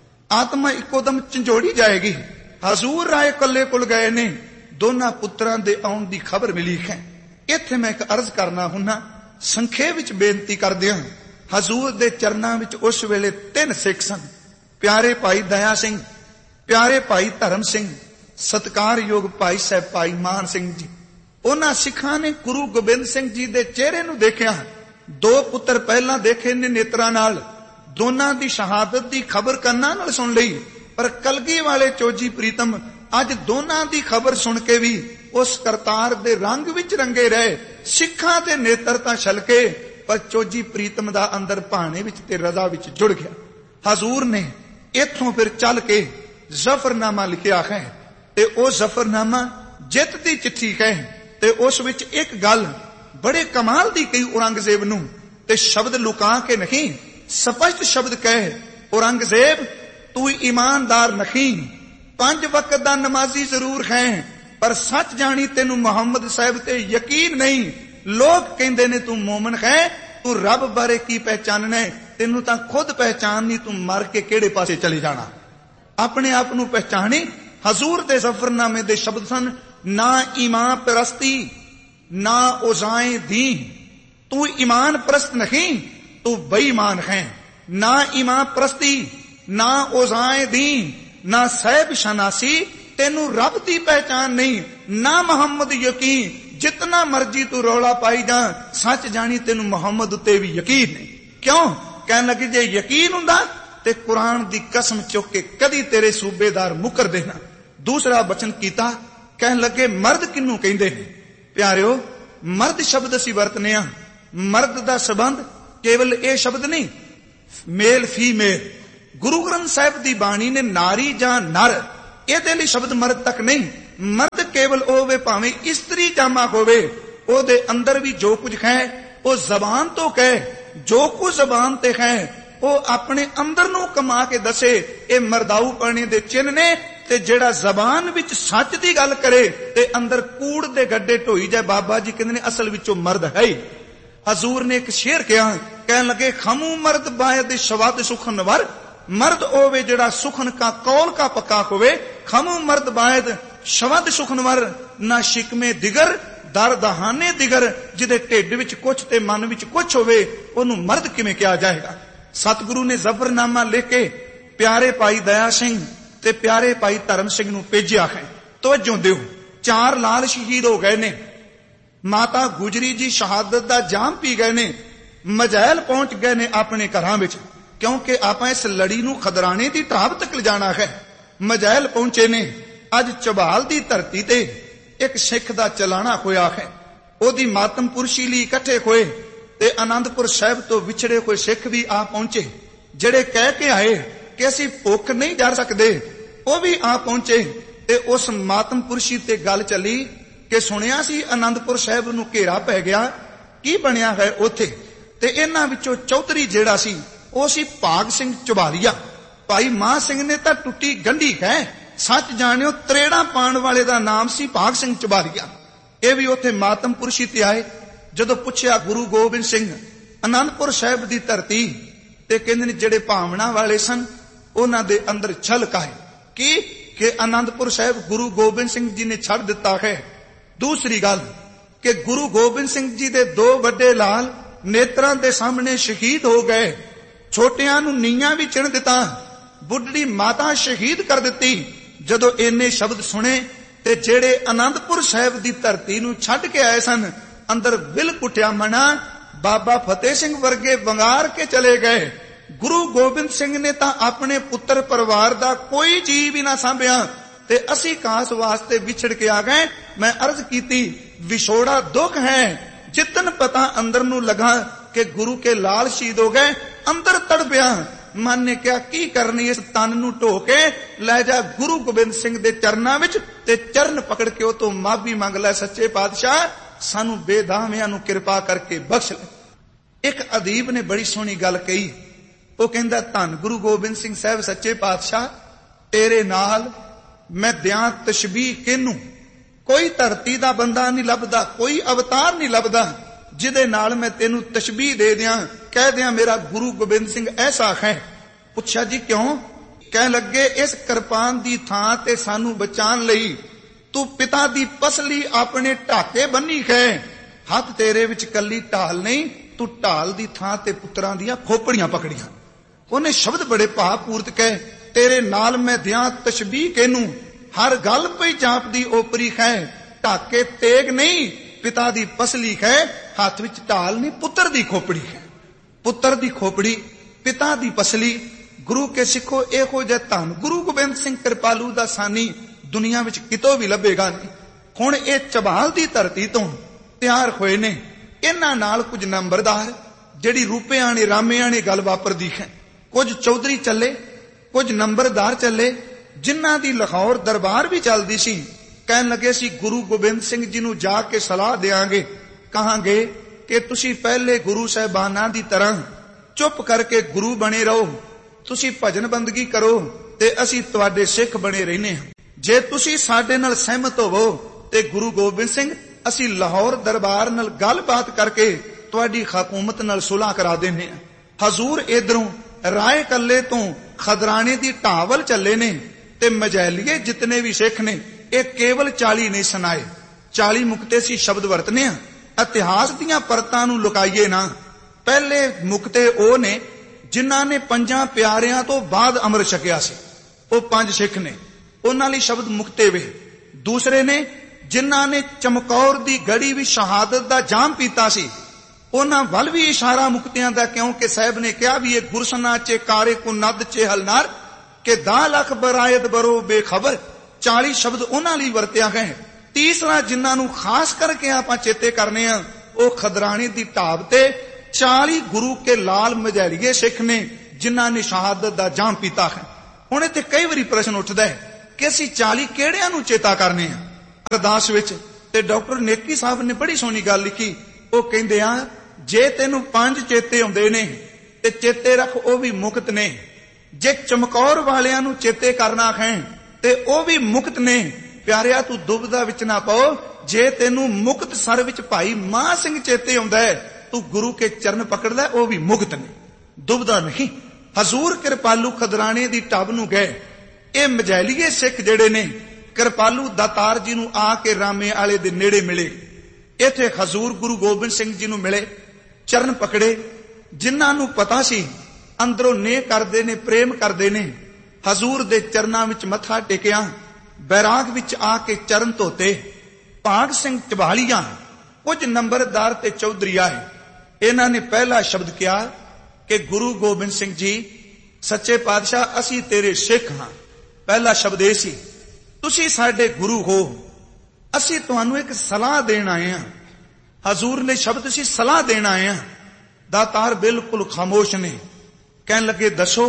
आत्मा इकोदम झंझोड़ी जाएगी। हजूर राय कल्ले कुल गए ने, दोना पुत्रां दे आउण दी खबर मिली है। इत्थे मैं एक अर्ज करना हुन्ना, संखेप विच बेनती करदियां। हजूर दे चरनां विच उस वेले तीन सिख सन, प्यारे भाई दया सिंह, प्यारे भाई धर्म सिंह, सत्कारयोग भाई साहब भाई मान सिंह जी। उन्हां सिखां ने गुरु गोबिंद सिंह जी दे चेहरे नूं देखिया। दो पुत्र पहला देखे ने नेत्रां नाल, दोनां दी शहादत दी खबर कन्नां नाल सुन लई, पर कलगी वाले चोजी प्रीतम अज दोनां दी खबर सुन के भी उस करतार दे रंग विच रंगे रहे। सिखां दे नेत्र तां छलके, पर चोजी प्रीतम दा अंदर भाने विच ते रजा विच जुड़ गया। हजूर ने इथों फिर चल के जफरनामा लिखिया है, ते ओ जफरनामा जित दी चिट्ठी है, ते उस विच एक गल बड़े कमाल दी कही औरंगजेब नूं, ते शब्द लुका के नहीं, स्पष्ट शब्द कहे, औरंगजेब तू ईमानदार नहीं, पांच वक्त दा नमाजी जरूर है, पर सच जानी तेनू मुहम्मद साहब ते यकीन नहीं। लोग कहंदे ने तू मोमन है, तू रब बारे की पहचानना है, तेनू तां खुद पहचान नहीं, तू मर के केड़े पासे चले जाना। अपने आप नू पहचानी। हजूर दे जफरनामे दे शब्द सन, ना ईमान परस्ती ना ओजाए दी, तू ईमान परस्त नहीं, तू बेईमान है। ना ईमान परस्ती ना ओजाए दी ना सैब शनासी, तेनू रब दी पहचान नहीं, ना मोहम्मद यकीन, जितना मर्जी तू रौला पाई जा, सच जानी तेनू मोहम्मद उत्ते भी यकीन नहीं। क्यों? कहने लगे जे यकीन हुंदा ते कुरान दी कसम चुक के कदी तेरे सूबेदार मुकर देना। दूसरा वचन कीता, कहने लगे मर्द किन्नू कहंदे ने? प्यारिओ, मर्द शब्द असी वरतने आ। मर्द दा संबंध केवल ये शब्द नहीं, मेल फीमेल, गुरु ग्रंथ साहिब दी बाणी ने नारी जां नर इहदे लई शब्द मर्द तक नहीं, मर्द केवल होवे भावें इस्त्री जामा होवे, ओदे अंदर भी जो कुछ है वो जबान तो कहे, जो कुछ जबान ते है वो अपने अंदर नूं कमा के दसे। ये मरदाऊ पने दे चिन्ह ने, ते जेड़ा जबान विच सच दी गल करे ते अंदर कूड़ दे गड्ढे ढोई जाए, बाबा जी कहंदे ने असल विचों मर्द है ही। हजूर ने एक शेर कहा, कहन लगे खमू मर्द बायद शवाद सुखन वर, मर्द होवे जेड़ा सुखन का कौल का पक्का होवे, खमू मर्द बायद शवाद सुखन वर, ना शिकमे दिगर दर दहाने दिगर, जिदे ढिड विच कुछ ते मन विच कुछ होवे ओनू मर्द किवें कहा जाएगा। सतगुरु ने जफरनामा लेके प्यारे भाई दया सिंह ते प्यारे भाई धर्म सिंह नूं भेजिया है। तवज्जो दिओ, चार लाल शहीद हो गए ने, माता गुजरी जी शहादत दा जाम पी गए ने, मजैल पहुंच गए ने अपने घरां विच, क्योंकि आपां इस लड़ी नूं खदराने दी ढाब तक ले जाना है। मजैल पहुंचे ने, अज चबाल दी धरती ते एक सिख दा चलाना होया है। ओदी मातम पुरशी लई इकट्ठे होए ते आनंदपुर साहिब तो विछड़े हुए सिख भी आ पहुंचे, जेड़े कह के आए कि असीं भुख नहीं जर सकदे, वो भी आ पहुंचे। ते उस मातम पुरशी ते गल चली कि सुनिया सी आनंदपुर साहिब नूं घेरा पै गया, की बनिया है उथे। ते इन्हां विचों चौधरी जेड़ा सी ਉਹ ਸੀ ਭਾਗ ਸਿੰਘ ਝਬਾਲੀਆ। ਭਾਈ ਮਾਹ ਸਿੰਘ ਨੇ ਤਾਂ ਟੁੱਟੀ ਗੰਢੀ ਹੈ, ਸੱਚ ਜਾਣਿਓ ਤਰੇੜਾ ਪਾਣ ਵਾਲੇ ਦਾ ਨਾਮ ਸੀ ਭਾਗ ਸਿੰਘ ਝਬਾਲੀਆ। ਇਹ ਵੀ ਉੱਥੇ ਮਾਤਮ ਪੁਰਸ਼ੀ ਤੇ ਆਏ। ਜਦੋਂ ਪੁੱਛਿਆ ਗੁਰੂ ਗੋਬਿੰਦ ਸਿੰਘ ਆਨੰਦਪੁਰ ਸਾਹਿਬ ਦੀ ਧਰਤੀ, ਤੇ ਕਹਿੰਦੇ ਨੇ ਜਿਹੜੇ ਭਾਵਨਾ ਵਾਲੇ ਸਨ ਉਹਨਾਂ ਦੇ ਅੰਦਰ ਛਲਕ ਆਏ ਕਿ ਕਿ ਆਨੰਦਪੁਰ ਸਾਹਿਬ ਗੁਰੂ ਗੋਬਿੰਦ ਸਿੰਘ ਜੀ ਨੇ ਛੱਡ ਦਿੱਤਾ ਹੈ। ਦੂਸਰੀ ਗੱਲ ਕਿ ਗੁਰੂ ਗੋਬਿੰਦ ਸਿੰਘ ਜੀ ਦੇ ਦੋ ਵੱਡੇ ਲਾਲ ਨੇਤਰਾਂ ਦੇ ਸਾਹਮਣੇ ਸ਼ਹੀਦ ਹੋ ਗਏ, ਛੋਟਿਆਂ ਨੂੰ ਨੀਆਂ ਵੀ ਚਿਣ ਦਿੱਤਾ, ਬੁੱਢੜੀ ਮਾਤਾ ਸ਼ਹੀਦ ਕਰ ਦਿੱਤੀ। ਜਦੋਂ ਇੰਨੇ ਸ਼ਬਦ ਸੁਣੇ ਤੇ ਜਿਹੜੇ ਆਨੰਦਪੁਰ ਸਾਹਿਬ ਦੀ ਧਰਤੀ ਨੂੰ ਛੱਡ ਕੇ ਆਏ ਸਨ, ਅੰਦਰ ਬਿਲ ਕੁੱਟਿਆ ਮਨਾ, ਬਾਬਾ ਫਤਿਹ ਸਿੰਘ ਵਰਗੇ ਵੰਗਾਰ ਕੇ ਚਲੇ ਗਏ। ਗੁਰੂ ਗੋਬਿੰਦ ਸਿੰਘ ਨੇ ਤਾਂ ਆਪਣੇ ਪੁੱਤਰ ਪਰਿਵਾਰ ਦਾ ਕੋਈ ਜੀਵ ਵੀ ਨਾ ਸਾਂਭਿਆ ਤੇ ਅਸੀਂ ਕਾਸ ਵਾਸਤੇ ਵਿਛੜ ਕੇ ਆ ਗਏ। ਮੈਂ ਅਰਜ਼ ਕੀਤੀ ਵਿਛੋੜਾ ਦੁੱਖ ਹੈ, ਜਿਤਨ ਪਤਾ ਅੰਦਰ ਨੂੰ ਲਗਾ ਕਿ ਗੁਰੂ ਕੇ ਲਾਲ ਸ਼ਹੀਦ ਹੋ ਗਏ, ਅੰਦਰ ਤੜਪਿਆ। ਮਨ ਨੇ ਕਿਹਾ ਕੀ ਕਰਨੀ, ਇਸ ਤਨ ਨੂੰ ਢੋ ਕੇ ਲੈ ਜਾ ਗੁਰੂ ਗੋਬਿੰਦ ਸਿੰਘ ਦੇ ਚਰਨਾਂ ਵਿੱਚ ਤੇ ਚਰਨ ਪਕੜ ਕੇ ਉਹ ਤੋਂ ਮਾਫੀ ਮੰਗ ਲੈ, ਸੱਚੇ ਪਾਤਸ਼ਾਹ ਸਾਨੂੰ ਬੇਦਾਵਿਆਂ ਨੂੰ ਕਿਰਪਾ ਕਰਕੇ ਬਖਸ਼ ਲੈ। ਇੱਕ ਅਦੀਬ ਨੇ ਬੜੀ ਸੋਹਣੀ ਗੱਲ ਕਹੀ, ਉਹ ਕਹਿੰਦਾ ਧੰਨ ਗੁਰੂ ਗੋਬਿੰਦ ਸਿੰਘ ਸਾਹਿਬ ਸੱਚੇ ਪਾਤਸ਼ਾਹ ਤੇਰੇ ਨਾਲ ਮੈਂ ਦਿਆਂ ਤਸ਼ਬੀਹ ਕਿਹਨੂੰ, ਕੋਈ ਧਰਤੀ ਦਾ ਬੰਦਾ ਨਹੀਂ ਲੱਭਦਾ, ਕੋਈ ਅਵਤਾਰ ਨਹੀਂ ਲੱਭਦਾ ਜਿਹਦੇ ਨਾਲ ਮੈਂ ਤੈਨੂੰ ਤਸ਼ਬੀਹ ਦੇ ਦਿਆਂ, ਕਹਿ ਦਿਆਂ ਮੇਰਾ ਗੁਰੂ ਗੋਬਿੰਦ ਸਿੰਘ ਐਸਾ ਹੈ। ਪੁੱਛਿਆ ਜੀ ਕਿਉਂ? ਕਹਿ ਲੱਗੇ ਇਸ ਕਿਰਪਾਨ ਦੀ ਥਾਂ ਤੇ ਸਾਨੂੰ ਬਚਾਉਣ ਲਈ ਤੂੰ ਪਿਤਾ ਦੀ ਪਸਲੀ ਆਪਣੇ ਢਾਕੇ ਬੰਨੀ ਹੈ, ਹੱਥ ਤੇਰੇ ਵਿੱਚ ਕੱਲੀ ਢਾਲ ਨਹੀਂ, ਤੂੰ ਢਾਲ ਦੀ ਥਾਂ ਤੇ ਪੁੱਤਰਾਂ ਦੀਆਂ ਖੋਪੜੀਆਂ ਪਕੜੀਆਂ। ਉਹਨੇ ਸ਼ਬਦ ਬੜੇ ਭਾਵਪੂਰਤ ਕਹੇ, ਤੇਰੇ ਨਾਲ ਮੈਂ ਦਿਆਂ ਤਸ਼ਬੀਹ ਕਿਹਨੂੰ, ਹਰ ਗੱਲ ਪਈ ਜਾਪਦੀ ਓਪਰੀ ਹੈ, ਢਾਕੇ ਤੇਗ ਨਹੀਂ ਪਿਤਾ ਦੀ ਪਸਲੀ ਹੈ, ਹੱਥ ਵਿੱਚ ਢਾਲ ਨਹੀਂ ਪੁੱਤਰ ਦੀ ਖੋਪੜੀ ਹੈ। ਪੁੱਤਰ ਦੀ ਖੋਪੜੀ, ਪਿਤਾ ਦੀ ਪਸਲੀ। ਗੁਰੂ ਕੇ ਸਿੱਖੋ ਇਹੋ ਜਿਹਾ ਧੰਨ ਗੁਰੂ ਗੋਬਿੰਦ ਸਿੰਘ ਕਿਰਪਾਲੂ ਦਾ ਸਾਨੀ ਦੁਨੀਆ ਵਿੱਚ ਕਿਤੋਂ ਵੀ ਲੱਭੇਗਾ ਨਹੀਂ। ਹੁਣ ਇਹ ਚਬਾਲ ਦੀ ਧਰਤੀ ਤੋਂ ਤਿਆਰ ਹੋਏ ਨੇ, ਇਹਨਾਂ ਨਾਲ ਕੁਝ ਨੰਬਰਦਾਰ ਜਿਹੜੀ ਰੂਪਿਆਂ ਨੇ ਰਾਮਿਆਂ ਨੇ ਗੱਲ ਵਾਪਰਦੀ ਹੈ, ਕੁਝ ਚੌਧਰੀ ਚੱਲੇ, ਕੁਝ ਨੰਬਰਦਾਰ ਚੱਲੇ, ਜਿਨ੍ਹਾਂ ਦੀ ਲਾਹੌਰ ਦਰਬਾਰ ਵੀ ਚੱਲਦੀ ਸੀ। ਕਹਿਣ ਲੱਗੇ ਸੀ ਗੁਰੂ ਗੋਬਿੰਦ ਸਿੰਘ ਜੀ ਨੂੰ ਜਾ ਕੇ ਸਲਾਹ ਦੇਾਂਗੇ, ਕਹਾਂਗੇ ਕਿ ਤੁਸੀਂ ਪਹਿਲੇ ਗੁਰੂ ਸਾਹਿਬਾਨਾਂ ਦੀ ਤਰ੍ਹਾਂ ਚੁੱਪ ਕਰਕੇ ਗੁਰੂ ਬਣੇ ਰਹੋ, ਤੁਸੀਂ ਭਜਨ ਬੰਦਗੀ ਕਰੋ ਤੇ ਅਸੀਂ ਤੁਹਾਡੇ ਸਿੱਖ ਬਣੇ ਰਹਿੰਦੇ ਹਾਂ। ਜੇ ਤੁਸੀਂ ਸਾਡੇ ਨਾਲ ਸਹਿਮਤ ਹੋਵੋ ਤੇ ਗੁਰੂ ਗੋਬਿੰਦ ਸਿੰਘ ਅਸੀਂ ਲਾਹੌਰ ਦਰਬਾਰ ਨਾਲ ਗੱਲਬਾਤ ਕਰਕੇ ਤੁਹਾਡੀ ਹਕੂਮਤ ਨਾਲ ਸੁਲ੍ਹਾ ਕਰਾ ਦਿੰਦੇ ਹਾਂ। ਹਜ਼ੂਰ ਇਧਰੋਂ ਰਾਏ ਕੱਲੇ ਤੋਂ ਖਦਰਾਣੇ ਦੀ ਢਾਵਲ ਚੱਲੇ ਨੇ ਤੇ ਮਜੈਲੀਏ ਜਿਤਨੇ ਵੀ ਸਿੱਖ ਨੇ ਇਹ ਕੇਵਲ ਚਾਲੀ ਨਹੀਂ ਸੁਣਾਏ, ਚਾਲੀ ਮੁਕਤੇ ਸੀ ਸ਼ਬਦ ਵਰਤਨੇ ਆ। ਇਤਿਹਾਸ ਦੀਆਂ ਪਰਤਾਂ ਨੂੰ ਲੁਕਾਈਏ ਨਾ। ਪਹਿਲੇ ਮੁਕਤੇ ਉਹ ਨੇ ਜਿਨ੍ਹਾਂ ਨੇ ਪੰਜਾਂ ਪਿਆਰਿਆਂ ਤੋਂ ਬਾਅਦ ਅੰਮ੍ਰਿਤ ਛਕਿਆ ਸੀ, ਉਹ ਪੰਜ ਸਿੱਖ ਨੇ, ਉਹਨਾਂ ਲਈ ਸ਼ਬਦ ਮੁਕਤੇ ਵੇ। ਦੂਸਰੇ ਨੇ ਜਿਨ੍ਹਾਂ ਨੇ ਚਮਕੌਰ ਦੀ ਗੜੀ ਵੀ ਸ਼ਹਾਦਤ ਦਾ ਜਾਮ ਪੀਤਾ ਸੀ, ਉਹਨਾਂ ਵੱਲ ਵੀ ਇਸ਼ਾਰਾ ਮੁਕਤਿਆਂ ਦਾ, ਕਿਉਂਕਿ ਸਾਹਿਬ ਨੇ ਕਿਹਾ ਵੀ ਇਹ ਗੁਰਸਨਾ ਚੇ ਕਾਰੇ ਕੋ ਨਦ ਚੇ ਹਲਨਾਰ ਕਿ ਦਾ ਲਖ ਬਰਾਇਤ ਬਰੋ ਬੇਖਬਰ। ਚਾਲੀ ਸ਼ਬਦ ਉਹਨਾਂ ਲਈ ਵਰਤਿਆ ਗਏ। ਤੀਸਰਾ ਜਿਨ੍ਹਾਂ ਨੂੰ ਖਾਸ ਕਰਕੇ ਆਪਾਂ ਚੇਤੇ ਕਰਨੇ ਆ, ਉਹ ਖਦਰਾਣੇ ਦੀ ਢਾਬ ਤੇ ਚਾਲੀ ਗੁਰੂ ਕੇ ਲਾਲ ਮਝੈਲੀਏ ਸਿੱਖ ਨੇ ਜਿਨ੍ਹਾਂ ਨੇ ਸ਼ਹਾਦਤ ਦਾ ਜਾਮ ਪੀਤਾ ਹੈ। ਹੁਣ ਇੱਥੇ ਕਈ ਵਾਰੀ ਪ੍ਰਸ਼ਨ ਉੱਠਦਾ ਹੈ ਕਿ ਅਸੀਂ ਚਾਲੀ ਕਿਹੜਿਆਂ ਨੂੰ ਚੇਤਾ ਕਰਨੇ ਆ ਅਰਦਾਸ ਵਿੱਚ। ਤੇ ਡਾਕਟਰ ਨੇਕੀ ਸਾਹਿਬ ਨੇ ਬੜੀ ਸੋਹਣੀ ਗੱਲ ਲਿਖੀ। ਉਹ ਕਹਿੰਦੇ ਆ ਜੇ ਤੈਨੂੰ ਪੰਜ ਚੇਤੇ ਆਉਂਦੇ ਨੇ ਤੇ ਚੇਤੇ ਰੱਖ ਉਹ ਵੀ ਮੁਕਤ ਨੇ। ਜੇ ਚਮਕੌਰ ਵਾਲਿਆਂ ਨੂੰ ਚੇਤੇ ਕਰਨਾ ਹੈ ਤੇ ਉਹ ਵੀ ਮੁਕਤ ਨੇ। ਪਿਆਰਿਆ ਤੂੰ ਦੁਬਦਾ ਵਿੱਚ ਨਾ ਪਾਓ। ਜੇ ਤੈਨੂੰ ਮੁਕਤ ਸਰ ਵਿੱਚ ਭਾਈ ਮਾਹ ਸਿੰਘ ਚੇਤੇ ਆਉਂਦਾ ਹੈ ਤੂੰ ਗੁਰੂ ਕੇ ਚਰਨ ਪਕੜ ਲੈ, ਉਹ ਵੀ ਮੁਕਤ ਨੇ, ਦੁਬਦਾ ਨਹੀਂ। ਹਜ਼ੂਰ ਕਿਰਪਾਲੂ ਖਦਰਾਣੇ ਦੀ ਟੱਬ ਨੂੰ ਗਏ। ਇਹ ਮਜੈਲੀਏ ਸਿੱਖ ਜਿਹੜੇ ਨੇ ਕਿਰਪਾਲੂ ਦਾਤਾਰ ਜੀ ਨੂੰ ਆ ਕੇ ਰਾਮੇ ਵਾਲੇ ਦੇ ਨੇੜੇ ਮਿਲੇ। ਇੱਥੇ ਹਜ਼ੂਰ ਗੁਰੂ ਗੋਬਿੰਦ ਸਿੰਘ ਜੀ ਨੂੰ ਮਿਲੇ, ਚਰਨ ਪਕੜੇ। ਜਿਨ੍ਹਾਂ ਨੂੰ ਪਤਾ ਸੀ ਅੰਦਰੋਂ ਨੇਹ ਕਰਦੇ ਨੇ, ਪ੍ਰੇਮ ਕਰਦੇ ਨੇ, ਹਜ਼ੂਰ ਦੇ ਚਰਨਾਂ ਵਿੱਚ ਮੱਥਾ ਟੇਕਿਆ। ਬੈਰਾਗ ਵਿੱਚ ਆ ਕੇ ਚਰਨ ਧੋਤੇ। ਭਾਗ ਸਿੰਘ ਝਬਾਲੀਆਂ ਕੁਝ ਨੰਬਰਦਾਰ ਤੇ ਚੌਧਰੀ ਆਏ। ਇਹਨਾਂ ਨੇ ਪਹਿਲਾ ਸ਼ਬਦ ਕਿਹਾ ਕਿ ਗੁਰੂ ਗੋਬਿੰਦ ਸਿੰਘ ਜੀ ਸੱਚੇ ਪਾਤਸ਼ਾਹ ਅਸੀਂ ਤੇਰੇ ਸਿੱਖ ਹਾਂ। ਪਹਿਲਾ ਸ਼ਬਦ ਇਹ ਸੀ ਤੁਸੀਂ ਸਾਡੇ ਗੁਰੂ ਹੋ, ਅਸੀਂ ਤੁਹਾਨੂੰ ਇੱਕ ਸਲਾਹ ਦੇਣ ਆਏ ਹਾਂ। ਹਜ਼ੂਰ ਨੇ ਸ਼ਬਦ ਸੀ ਸਲਾਹ ਦੇਣ ਆਏ ਹਾਂ। ਦਾਤਾਰ ਬਿਲਕੁਲ ਖਾਮੋਸ਼ ਨੇ। ਕਹਿਣ ਲੱਗੇ ਦੱਸੋ।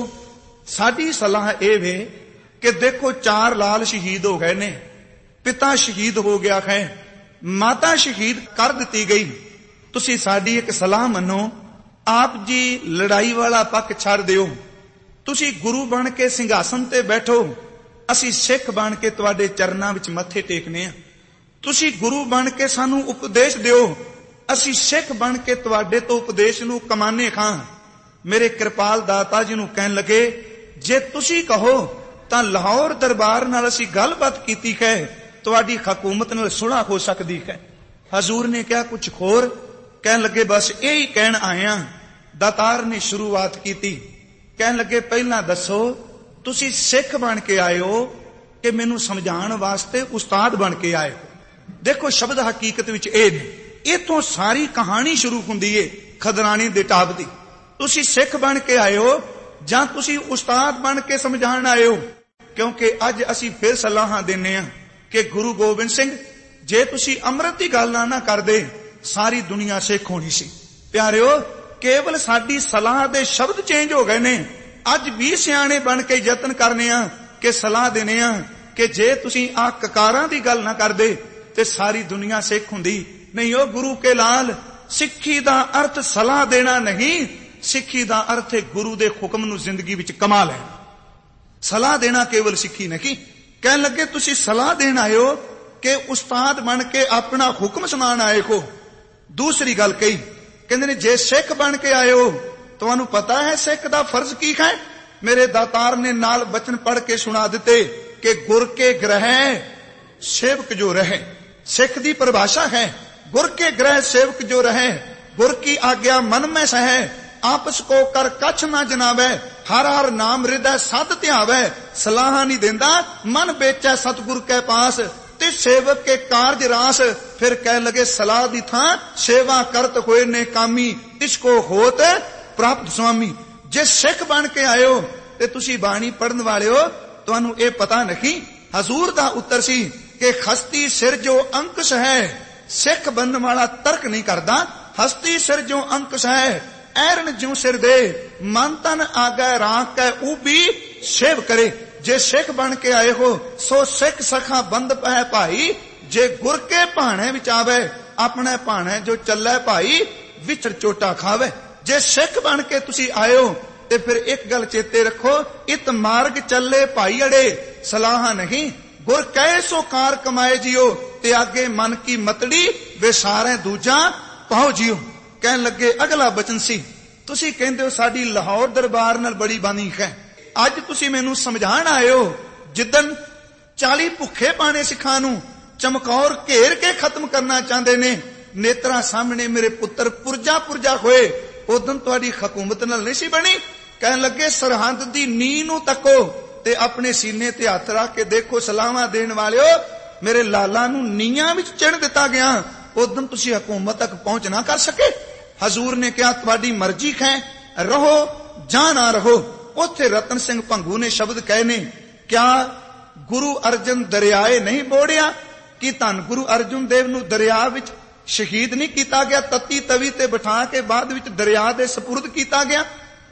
ਸਾਡੀ ਸਲਾਹ ਇਹ ਵੇ ਕਿ ਦੇਖੋ ਚਾਰ ਲਾਲ ਸ਼ਹੀਦ ਹੋ ਗਏ ਨੇ, ਪਿਤਾ ਸ਼ਹੀਦ ਹੋ ਗਿਆ ਹੈ, ਮਾਤਾ ਸ਼ਹੀਦ ਕਰ ਦਿੱਤੀ ਗਈ। ਤੁਸੀਂ ਸਾਡੀ ਇੱਕ ਸਲਾਹ ਮੰਨੋ, ਆਪ ਜੀ ਲੜਾਈ ਵਾਲਾ ਪੱਖ ਛੱਡ ਦਿਓ, ਤੁਸੀਂ ਗੁਰੂ ਬਣ ਕੇ ਸਿੰਘਾਸਨ ਤੇ ਬੈਠੋ, ਅਸੀਂ ਸਿੱਖ ਬਣ ਕੇ ਤੁਹਾਡੇ ਚਰਨਾਂ ਵਿੱਚ ਮੱਥੇ ਟੇਕਨੇ ਆ। ਤੁਸੀਂ ਗੁਰੂ ਬਣ ਕੇ ਸਾਨੂੰ ਉਪਦੇਸ਼ ਦਿਓ, ਅਸੀਂ ਸਿੱਖ ਬਣ ਕੇ ਤੁਹਾਡੇ ਤੋਂ ਉਪਦੇਸ਼ ਨੂੰ ਕਮਾਨੇ ਖਾਂ। ਮੇਰੇ ਕਿਰਪਾਲ ਦਾਤਾ ਜੀ ਨੂੰ ਕਹਿਣ ਲੱਗੇ ਜੇ ਤੁਸੀਂ ਕਹੋ ਤਾਂ ਲਾਹੌਰ ਦਰਬਾਰ ਨਾਲ ਅਸੀਂ ਗੱਲਬਾਤ ਕੀਤੀ ਹੈ, ਤੁਹਾਡੀ ਹਕੂਮਤ ਨਾਲ ਸੁਲ੍ਹਾ ਹੋ ਸਕਦੀ ਹੈ। ਹਜ਼ੂਰ ਨੇ ਕਿਹਾ ਕੁਝ ਹੋਰ। ਕਹਿਣ ਲੱਗੇ ਬਸ ਇਹੀ ਕਹਿਣ ਆਏ ਆ। ਦਾਤਾਰ ਨੇ ਸ਼ੁਰੂਆਤ ਕੀਤੀ। ਕਹਿਣ ਲੱਗੇ ਪਹਿਲਾਂ ਦੱਸੋ ਤੁਸੀਂ ਸਿੱਖ ਬਣ ਕੇ ਆਏ ਹੋ ਕਿ ਮੈਨੂੰ ਸਮਝਾਉਣ ਵਾਸਤੇ ਉਸਤਾਦ ਬਣ ਕੇ ਆਏ ਹੋ। ਦੇਖੋ ਸ਼ਬਦ ਹਕੀਕਤ ਵਿੱਚ ਇਹ ਨੇ। ਇਥੋਂ ਸਾਰੀ ਕਹਾਣੀ ਸ਼ੁਰੂ ਹੁੰਦੀ ਏ ਖਦਰਾਣੇ ਦੇ ਟਾਪ ਦੀ। ਤੁਸੀਂ ਸਿੱਖ ਬਣ ਕੇ ਆਏ ਹੋ ਜਾਂ ਤੁਸੀਂ ਉਸਤਾਦ ਬਣ ਕੇ ਸਮਝਾਉਣ ਆਏ ਹੋ? ਕਿਉਂਕਿ ਅੱਜ ਅਸੀਂ ਫਿਰ ਸਲਾਹਾਂ ਦਿੰਨੇ ਆ ਕਿ ਗੁਰੂ ਗੋਬਿੰਦ ਸਿੰਘ ਜੇ ਤੁਸੀਂ ਅੰਮ੍ਰਿਤ ਦੀ ਗੱਲ ਨਾ ਕਰਦੇ ਸਾਰੀ ਦੁਨੀਆ ਸਿੱਖ ਹੋਣੀ ਸੀ। ਪਿਆਰਿਓ ਕੇਵਲ ਸਾਡੀ ਸਲਾਹ ਦੇ ਸ਼ਬਦ ਚੇਂਜ ਹੋ ਗਏ ਨੇ। ਅੱਜ ਵੀ ਸਿਆਣੇ ਬਣ ਕੇ ਯਤਨ ਕਰਨੇ ਆ ਕਿ ਸਲਾਹ ਦੇਣੇ ਆ ਕਿ ਜੇ ਤੁਸੀਂ ਆ ਕਕਾਰਾਂ ਦੀ ਗੱਲ ਨਾ ਕਰਦੇ ਤੇ ਸਾਰੀ ਦੁਨੀਆ ਸਿੱਖ ਹੁੰਦੀ। ਨਹੀਂ ਉਹ ਗੁਰੂ ਕੇ ਲਾਲ, ਸਿੱਖੀ ਦਾ ਅਰਥ ਸਲਾਹ ਦੇਣਾ ਨਹੀਂ, ਸਿੱਖੀ ਦਾ ਅਰਥ ਹੈ ਗੁਰੂ ਦੇ ਹੁਕਮ ਨੂੰ ਜ਼ਿੰਦਗੀ ਵਿੱਚ ਕਮਾ ਲੈਣਾ। ਸਲਾਹ ਦੇਣਾ ਕੇਵਲ ਸਿੱਖੀ ਨਹੀਂ। ਕਹਿਣ ਲੱਗੇ ਤੁਸੀਂ ਸਲਾਹ ਦੇਣ ਆਏ ਹੋ ਕਿ ਉਸਤਾਦ ਬਣ ਕੇ ਆਪਣਾ ਹੁਕਮ ਸੁਣਾਉਣ ਆਏ ਹੋ। ਦੂਸਰੀ ਗੱਲ ਕਹੀ, ਕਹਿੰਦੇ ਨੇ ਜੇ ਸਿੱਖ ਬਣ ਕੇ ਆਏ ਹੋ ਤੁਹਾਨੂੰ ਪਤਾ ਹੈ ਸਿੱਖ ਦਾ ਫਰਜ਼ ਕੀ ਹੈ? ਮੇਰੇ ਦਾਤਾਰ ਨੇ ਨਾਲ ਬਚਨ ਪੜ੍ਹ ਕੇ ਸੁਣਾ ਦਿੱਤੇ ਕਿ ਗੁਰ ਕੇ ਗ੍ਰਹਿ ਸੇਵਕ ਜੋ ਰਹੇ। ਸਿੱਖ ਦੀ ਪਰਿਭਾਸ਼ਾ ਹੈ गुर के ग्रह सेवक जो रहे, गुर की आज्ञा मन में सहे, आपस को कर कछ ना जनावे, हर हर नाम हृदय सत ध्यावे, सलाह नहीं देंदा मन बेचे सतगुर के पास, ते सेवक के कारज रास। फिर कह लगे सलाह दी थां सेवा करत होए ने कामी, इसको होत प्राप्त स्वामी। जे सिख बन के आए हो ते तुसी बाणी पढ़न वाले हो, तुहानू ये पता नहीं। हजूर दा उत्तर सी कि हस्ती सिर जो अंकुश है, सिख बनने वाला तर्क नहीं करता। हस्ती सिर जो अंकुश है, ऐरन ज्यों सिर दे, मन तन आगे राख के ऊबी सेव करे। जे सिख बन के आए हो सो सिख सखा बंद पै भाई, जे गुर के भाणे विच आवे, अपने भाणे जो चले भाई, विचर चोटा खावे। जे सिख बन के तुसी आए हो ते फिर एक गल चेते रखो, इत मार्ग चले भाई अड़े, सलाह नहीं। गुर कहे सो कार कमाए जियो, ते आगे मन की मतड़ी वे सारे दूजा पाओ जियो। कहन लगे अगला बचन सी, तुसी कहंदे हो साडी लाहौर दरबार नाल बड़ी बानी है। अज तुसी मैनू समझाण आए हो जिदन चाली भुखे पाने सिखां नू चमकौर घेर के खत्म करना चाहते ने, नेत्रा सामने मेरे पुत्र पुरजा पुरजा होए, उदन तुहाडी हुकूमत नाल नहीं सी बनी। कहन लगे सरहद दी नींह नू तको ते अपने सीने ते हथ रख के देखो सलाहां देण वालिओ, मेरे लाला नू नीहां विच चिण दिता गया, उदन तुसी हुकूमत तक पहुंच ना कर सके। हजूर ने कहा तुहाडी मर्जी है, रहो जां ना रहो। उत्थे रतन सिंह भंगू ने शब्द कहे ने, क्या गुरु अर्जन दरियाए नहीं बोड़िया? कि धन गुरु अर्जुन देव नू दरिया विच शहीद नहीं किया गया, तत्ती तवी ते बिठा के बाद विच दरिया दे सपुर्द किया गया?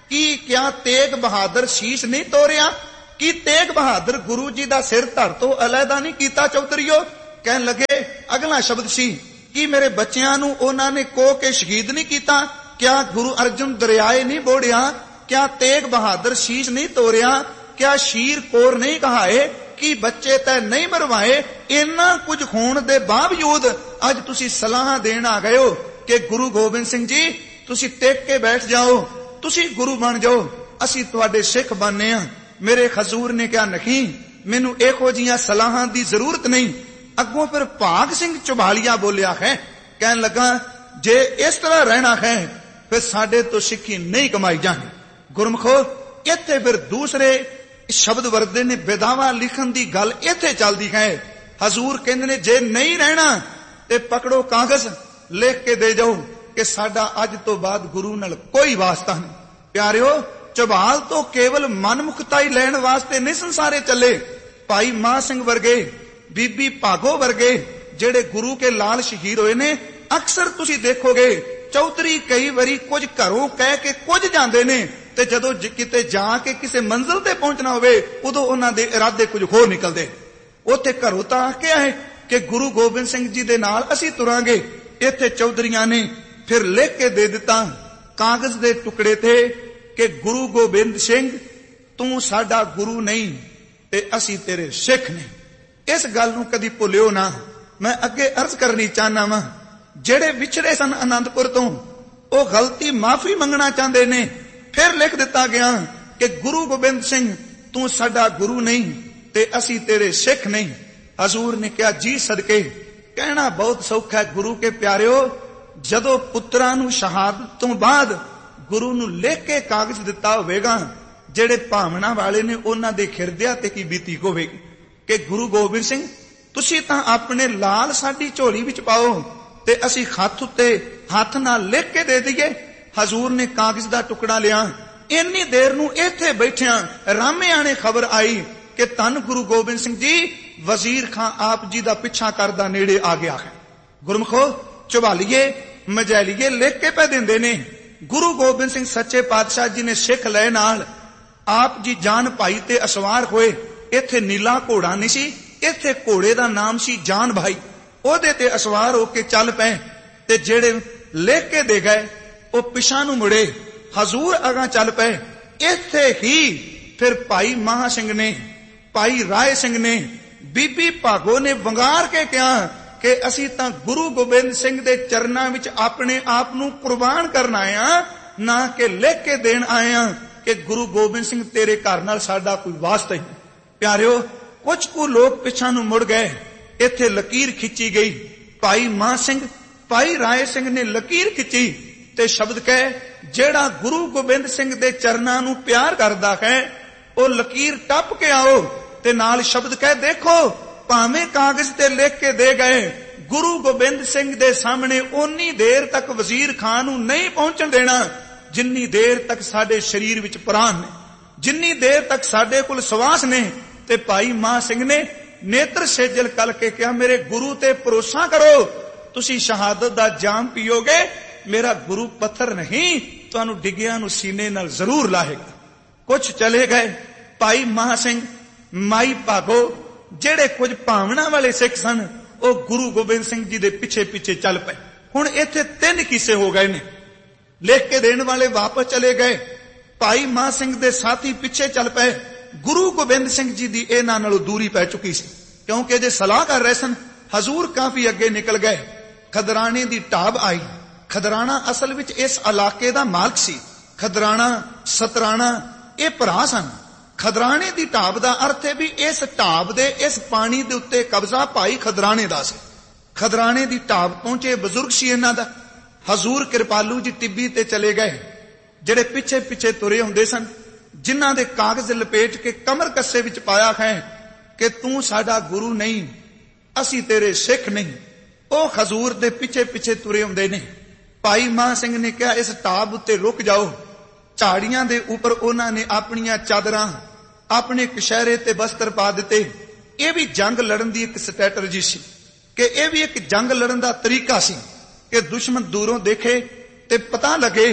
कि क्या तेग बहादुर शीश नहीं तोड़िया? कि तेग बहादुर गुरु जी दा सिर धर तो अलहदा नहीं कीता चौधरीओ? कहन लगे अगला शब्द सी कि मेरे बच्चियां नू उन्हां ने को के शहीद नहीं कीता? क्या गुरु अर्जुन दरियाए नहीं बोड़िया? क्या तेग बहादुर शीश नहीं तोड़िया? क्या शीर कोर नहीं कहाए कि बच्चे तै नहीं मरवाए? इन्ना कुछ होण दे बावजूद अज तुसी सलाह देण आ गए हो कि गुरु गोबिंद सिंह जी तुसी टेक के बैठ जाओ, तुसी गुरु बन जाओ, असी तुहाडे सिख बनने आ। मेरे हजूर ने कहा नहीं, मैनू इहो जिहियां सलाहां दी जरूरत नहीं। अगों फिर भाग सिंह चौभालिया बोलिया है, कहन लगा जे इस तरह रहना है फिर साडे तो सिक्खी नहीं कमाई जानी। गुरमुखो इत्थे फिर दूसरे शब्द वरदे ने बेदावा लिखन दी गल इत्थे चलदी है। हजूर कहंदे ने जे नहीं रहना ते पकड़ो कागज लिख के दे जाओ कि साडा अज तो बाद गुरु नाल कोई वास्ता नहीं। प्यारिओ चौभाल तो केवल मनमुखताई लैण वास्ते नहीं संसारे चले। भाई मां सिंह वर्गे, बीबी भागो वर्गे जेड़े गुरु के लाल शहीद होए ने, अक्सर तुसी देखोगे चौधरी कई बारी कुछ घरों कह के कुछ जांदे ने ते जदों किते जाके किसी मंजिल ते पहुंचना होवे उदों उन्हां दे इरादे कुछ होर निकलदे। उत्थे घरों तां आखिया है कि गुरु गोबिंद सिंह जी दे नाल असीं तुरांगे। इत्थे चौधरीआं ने फिर लिख के दे दिता कागज दे टुकड़े थे कि गुरु गोबिंद सिंह तू साडा गुरु नहीं ते असीं तेरे सिख नहीं। इस गल नूं कदी भुलिओ ना। मैं अगे अर्ज करनी चाहना वा, जेड़े विछड़े सन आनंदपुर तो ओ गलती माफी मंगना चाहते ने। फिर लिख दिता गया कि गुरु गोबिंद सिंह तू साडा गुरु नहीं ते असी तेरे सिख नहीं। हजूर ने कहा जी सदके, कहना बहुत सौखा है गुरु के प्यारिओ, जदों पुत्रां नूं शहादत तो बाद गुरु नूं लिख के कागज दिता होवेगा, जेड़े भावना वाले ने उन्हां दे खिरदिया ते की बीती होवेगी कि गुरु गोबिंद सिंह तुसी तां अपने लाल साडी झोली विच पाओ ते असी हथ उत्ते हथ नाल लिख के दे दईए। हजूर ने कागज दा टुकड़ा लिया। इन्नी देर नूं इत्थे बैठिया रामे आने खबर आई कि धन गुरु गोबिंद सिंह जी वजीर खां आप जी दा पिछा करदा नेड़े आ गया है। गुरमुखो चौभालीए मजैलीए लिख के पै दिंदे ने। गुरु गोबिंद सिंह सच्चे पातशाह जी ने सिख लय नाल आप जी जान भाई ते असवार होए। इत्थे नीला घोड़ा नहीं सी, इत्थे घोड़े दा नाम सी जान भाई। ओदे ते असवार होके चल पए ते जेड़े लिख के दे गए ओ पिछा नूं मुड़े। हजूर अगा चल पे। इत्थे ही फिर भाई महा सिंह ने, भाई राय सिंह ने, बीबी भागो ने वंगार के कहा कि असी तां गुरु गोबिंद सिंह दे चरनां विच अपने आप नूं कुर्बान करन आए हां, ना कि लिख के देण आए हां कि गुरु गोबिंद सिंह तेरे घर नाल साडा कोई वास्ता ही। प्यारिओ कुछ को लोग पिछा नूं मुड़ गए। इत्थे लकीर खिंची गई। भाई मां सिंह, भाई राय सिंह ने लकीर खिंची ते शब्द कहे जेड़ा गुरु गोबिंद सिंह दे चरनां नूं प्यार करदा है ओ लकीर टप के आओ ते नाल शब्द कहे देखो भावें कागज ते लिख के दे गए, गुरु गोबिंद सिंह दे सामने ओनी देर तक वजीर खान नूं नहीं पहुंचण देना जिन्नी देर तक साडे शरीर विच प्राण ने, जिन्नी देर तक साडे कोल सवास ने। ते भाई मां सिंह ने नेत्र सेजल कल के कहा मेरे गुरु ते भरोसा करो, तुसी शहादत दा जाम पीओगे, मेरा गुरु पत्थर नहीं तुहानू डिगिया नू सीने नाल जरूर लाहेगा। कुछ चले गए। भाई महा सिंह, माई भागो जेड़े कुछ भावना वाले सिख सन ओ गुरु गोबिंद सिंह जी दे पिछे पिछे चल पे। हुण इत्थे तीन किस्से हो गए ने। लिख के देने वाले वापस चले गए। भाई महा सिंह दे साथी पिछे चल पे। गुरु गोबिंद सिंह जी दी इन्हां नालों दूरी पै चुकी सी क्योंकि जे सलाह कर रहे सन। हजूर काफी अगे निकल गए। खदराने दी ढाब आई। खदराना असल विच इस इलाके दा मालक सी। खदराना सतराना ये भरा सन। खदराने दी ढाब दा अर्थ है भी इस ढाब दे इस पानी दे उत्ते कब्जा भाई खदराने दा सी। खदराने दी ढाब पहुंचे बजुर्ग सी इन्हां दा। हजूर कृपालू जी टिब्बी ते चले गए। जेड़े पिछे पिछे तुरे हुंदे सन, जिन्हां दे कागज लपेट के कमर कस्से विच पाया है कि तू साडा गुरु नहीं, असी तेरे सिख नहीं, ओ हजूर दे पिछे पिछे तुरे हुंदे ने। भाई मां सिंह ने कहा इस ढाब उत्ते रुक जाओ। झाड़ियां दे ऊपर उन्हां ने अपनियां चादरां अपने कशहरे ते बस्तर पा दिते। यह भी जंग लड़न दी एक स्ट्रैटजी सी कि यह भी एक जंग लड़न दा तरीका सी कि दुश्मन दूरों देखे ते पता लगे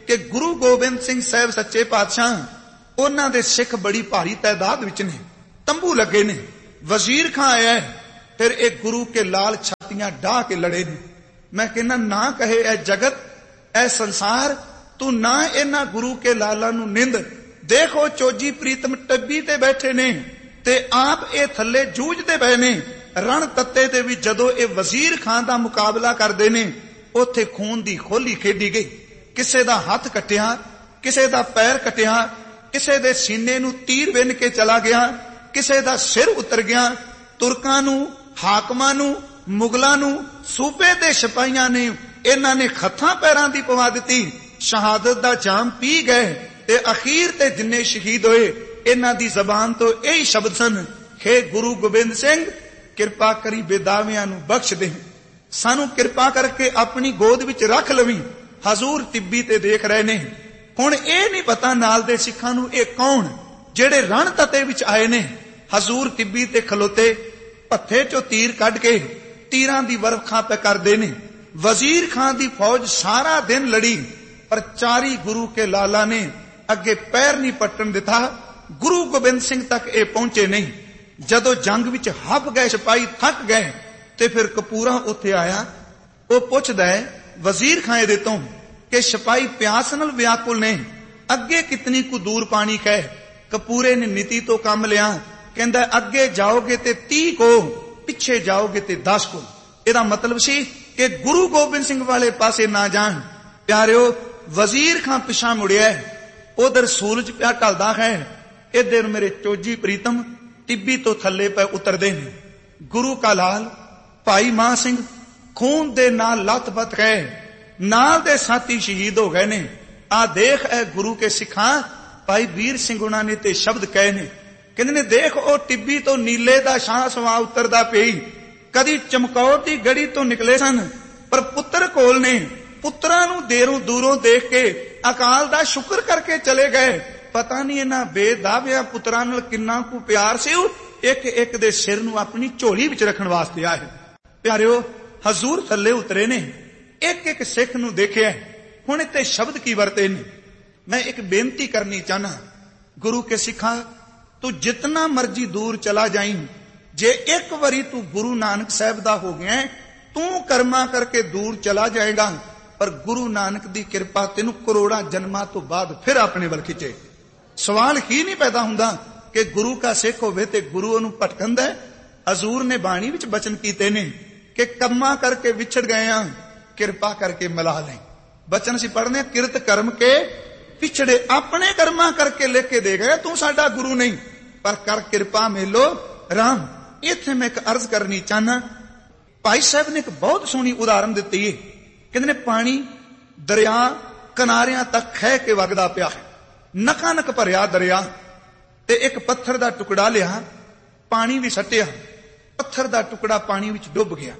कि गुरु गोबिंद सिंह साहब सच्चे पातशाह उन्हां दे सिख बड़ी भारी तादाद विच ने, तंबू लगे ने, वजीर खां आया है, फिर एक गुरु के लाल छातियां डाह के लड़े ने। मैं कहना ना कहे ए जगत ए संसार, तू ना इन्हां गुरु के लाला नू निंद। देखो चोजी प्रीतम टब्बी ते बैठे ने ते आप ए थल्ले जूझते पए ने। रण तत्ते दे विच जदों ए वजीर खां दा मुकाबला करदे ने, उत्थे खून दी खोली खेडी गई। किसे दा हाथ कटिया, किसे दा पैर कटिया, किसे दे सीने नू तीर विन के चला गया, किसे दा सिर उतर गया। तुर्कां नू, हाकमां नू, मुगलां नू, सूबे दे सिपाहियां ने इन्हां ने हत्थां पैरां दी पवा दित्ती, शहादत दा जाम पी गए ते अखीर ते जिन्ने शहीद होए इन्हां दी जबान तो यही शब्द सन, हे गुरु गोबिंद सिंह किरपा करी बेदावियां नू बख्श दे, सानू किरपा करके अपनी गोद विच रख लवी। हजूर तिब्बी ते देख रहे ने। हुण ये नहीं पता नाल दे सिखां नू ये कौन जेड़े रण तते विच आए ने। हजूर तिब्बी ते खलोते पत्थे चो तीर कढ के तीरां दी वरखा पे करदे ने। वजीर खां दी फौज सारा दिन लड़ी, पर चारी गुरु के लाला ने अगे पैर नहीं पट्टन दिता। गुरु गोबिंद सिंह तक ये पहुंचे नहीं। जदों जंग विच हफ गए, सिपाही थक गए, ते फिर कपूरा उत्थे आया। वो पुछदा है वजीर खां दे तों कि सिपाही प्यास नाल व्याकुल ने, अगे कितनी कु दूर पानी कह। कपूरे ने नीति तो काम लिया, कहंदा अगे जाओगे ते तीह को, पिछे जाओगे ते दस को। इहदा मतलब सी कि गुरु गोबिंद सिंह वाले पासे ना जान। प्यारिओ वजीर खां पिछा मुड़िया, उधर सूरज पिया ढलदा है, इधर मेरे चोजी प्रीतम टिब्बी तो थल्ले पे उतरदे ने। गुरु का लाल भाई मान सिंह खून दे नाल लथपथ गए, नाल दे साथी शहीद हो गए ने। आ देख ए गुरु के सिखा भाई वीर सिंह उन्हां ने ते शब्द कहे ने, कहंदे ने देख ओ टिब्बी तो नीले दा शाह सवा उतरदा पई। कदी चमकौर दी गड़ी तो निकले सन, पर पुत्र कोल ने। पुत्रां नू देरों दूरों देख के अकाल दा शुक्र करके चले गए। पता नहीं इन्हां बेदाविया पुत्रां नाल किन्ना कु प्यार सी, एक एक दे सिर नू अपनी झोली विच रखण वास्ते आए। प्यारिओ हजूर थल्ले उतरे ने, एक एक सिख नू देखिया। हुण इत्थे शब्द की वरते ने। मैं एक बेनती करनी चाहना, गुरु के सिखा तू जितना मर्जी दूर चला जाई, जे एक वरी तू गुरु नानक साहब दा हो गया तू कर्मा करके दूर चला जाएगा, पर गुरु नानक दी कृपा तेनू करोड़ा जन्मां तो बाद फिर अपने वल खिचे। सवाल ही नहीं पैदा हुंदा कि गुरु का सिख होवे ते गुरु ओनू भटकंदा है। हजूर ने बाणी विच बचन कीते ने कि कम्मा करके विछड़ गए हां, किरपा करके मिला लें। बचन सी पढ़ने, किरत कर्म के पिछड़े अपने कर्मा करके लेके दे गए, तू साडा गुरु नहीं, पर कर कृपा मेलो राम। इत्थे मैं एक अर्ज करनी चाहना, भाई साहब ने एक बहुत सोहनी उदाहरण दिती है। कहंदे ने पानी दरिया किनारियां तक खह के वगदा पिया है, नका नक भरिया दरिया, ते एक पत्थर दा टुकड़ा लिया, पानी भी सटिया, पत्थर दा टुकड़ा पानी विच डुब गया।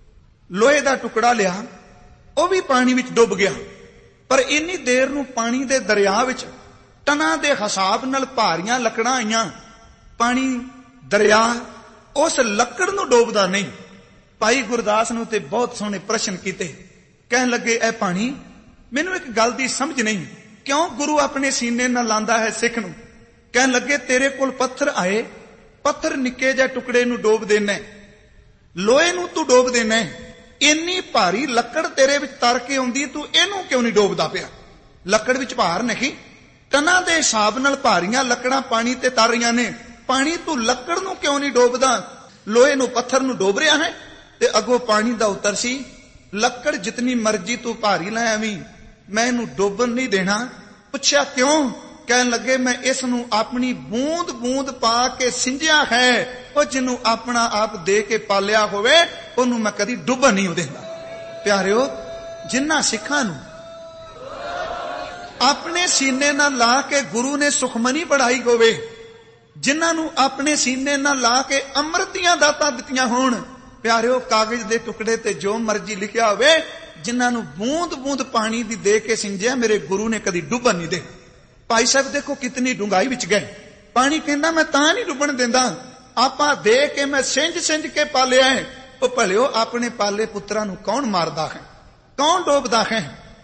लोहे दा टुकड़ा लिया, वह भी पानी विच डुब गया। पर इन्नी देर नू पानी दे दरिया विच टना दे हिसाब नाल भारियां लकड़ां आईयां, पानी दरिया उस लकड़ नू डोबदा नहीं। भाई गुरदास नू ते बहुत सोहने प्रश्न कीते, कहन लगे ए पानी मैनू एक गल दी समझ नहीं, क्यों गुरु अपने सीने नाल लांदा है सिख नू। कहन लगे तेरे कोल पत्थर आए, पत्थर निक्के जे टुकड़े नू डोब देना, लोहे नू तू डोब देना, इन्नी भारी लकड़ तेरे विच तर के आउंदी, तू इनू क्यों नहीं डोबदा पिया। लकड़ विच भार नहीं, टना दे हिसाब नाल भारियां लकड़ां पानी ते तर रहीआं ने, पानी तू लकड़ नू क्यों नहीं डोबदा, लोहे नू पत्थर नू डोब रिहा है। ते अगों पानी दा उत्तर सी, लकड़ जितनी मर्जी तू भारी लै आवीं, मैं इनू डोबन नहीं देना। पुछया क्यों, कहन लगे मैं इस नू अपनी बूंद बूंद पा के सिंजिया है, ਉਹ ਜਿਹਨੂੰ अपना आप दे के पालिया होवे ਉਹਨੂੰ मैं कदी डुबन नहीं देंदा। प्यारिओ जिन्हां सिखां नू अपने सीने नाल ला के गुरु ने सुखमनी पढ़ाई होवे, जिन्हां नू अपने सीने नाल ला के अमृत दीआं दातां दित्तियां होण, प्यारिओ कागज दे टुकड़े ते जो मर्जी लिखिया होवे, जिन्हां नू बूंद बूंद पानी दी दे के सिंजिया मेरे गुरु ने कदी डुबन नहीं दे। भाई साहब देखो कितनी डूंगाई विच गए, पानी कहंदा मैं तां नहीं डुबन देंदा, आपा दे के मैं सिंज सिंज के पालिया है। ओ भलिओ अपने पाले पुत्रां नू कौन मारदा है, कौन डोबदा है।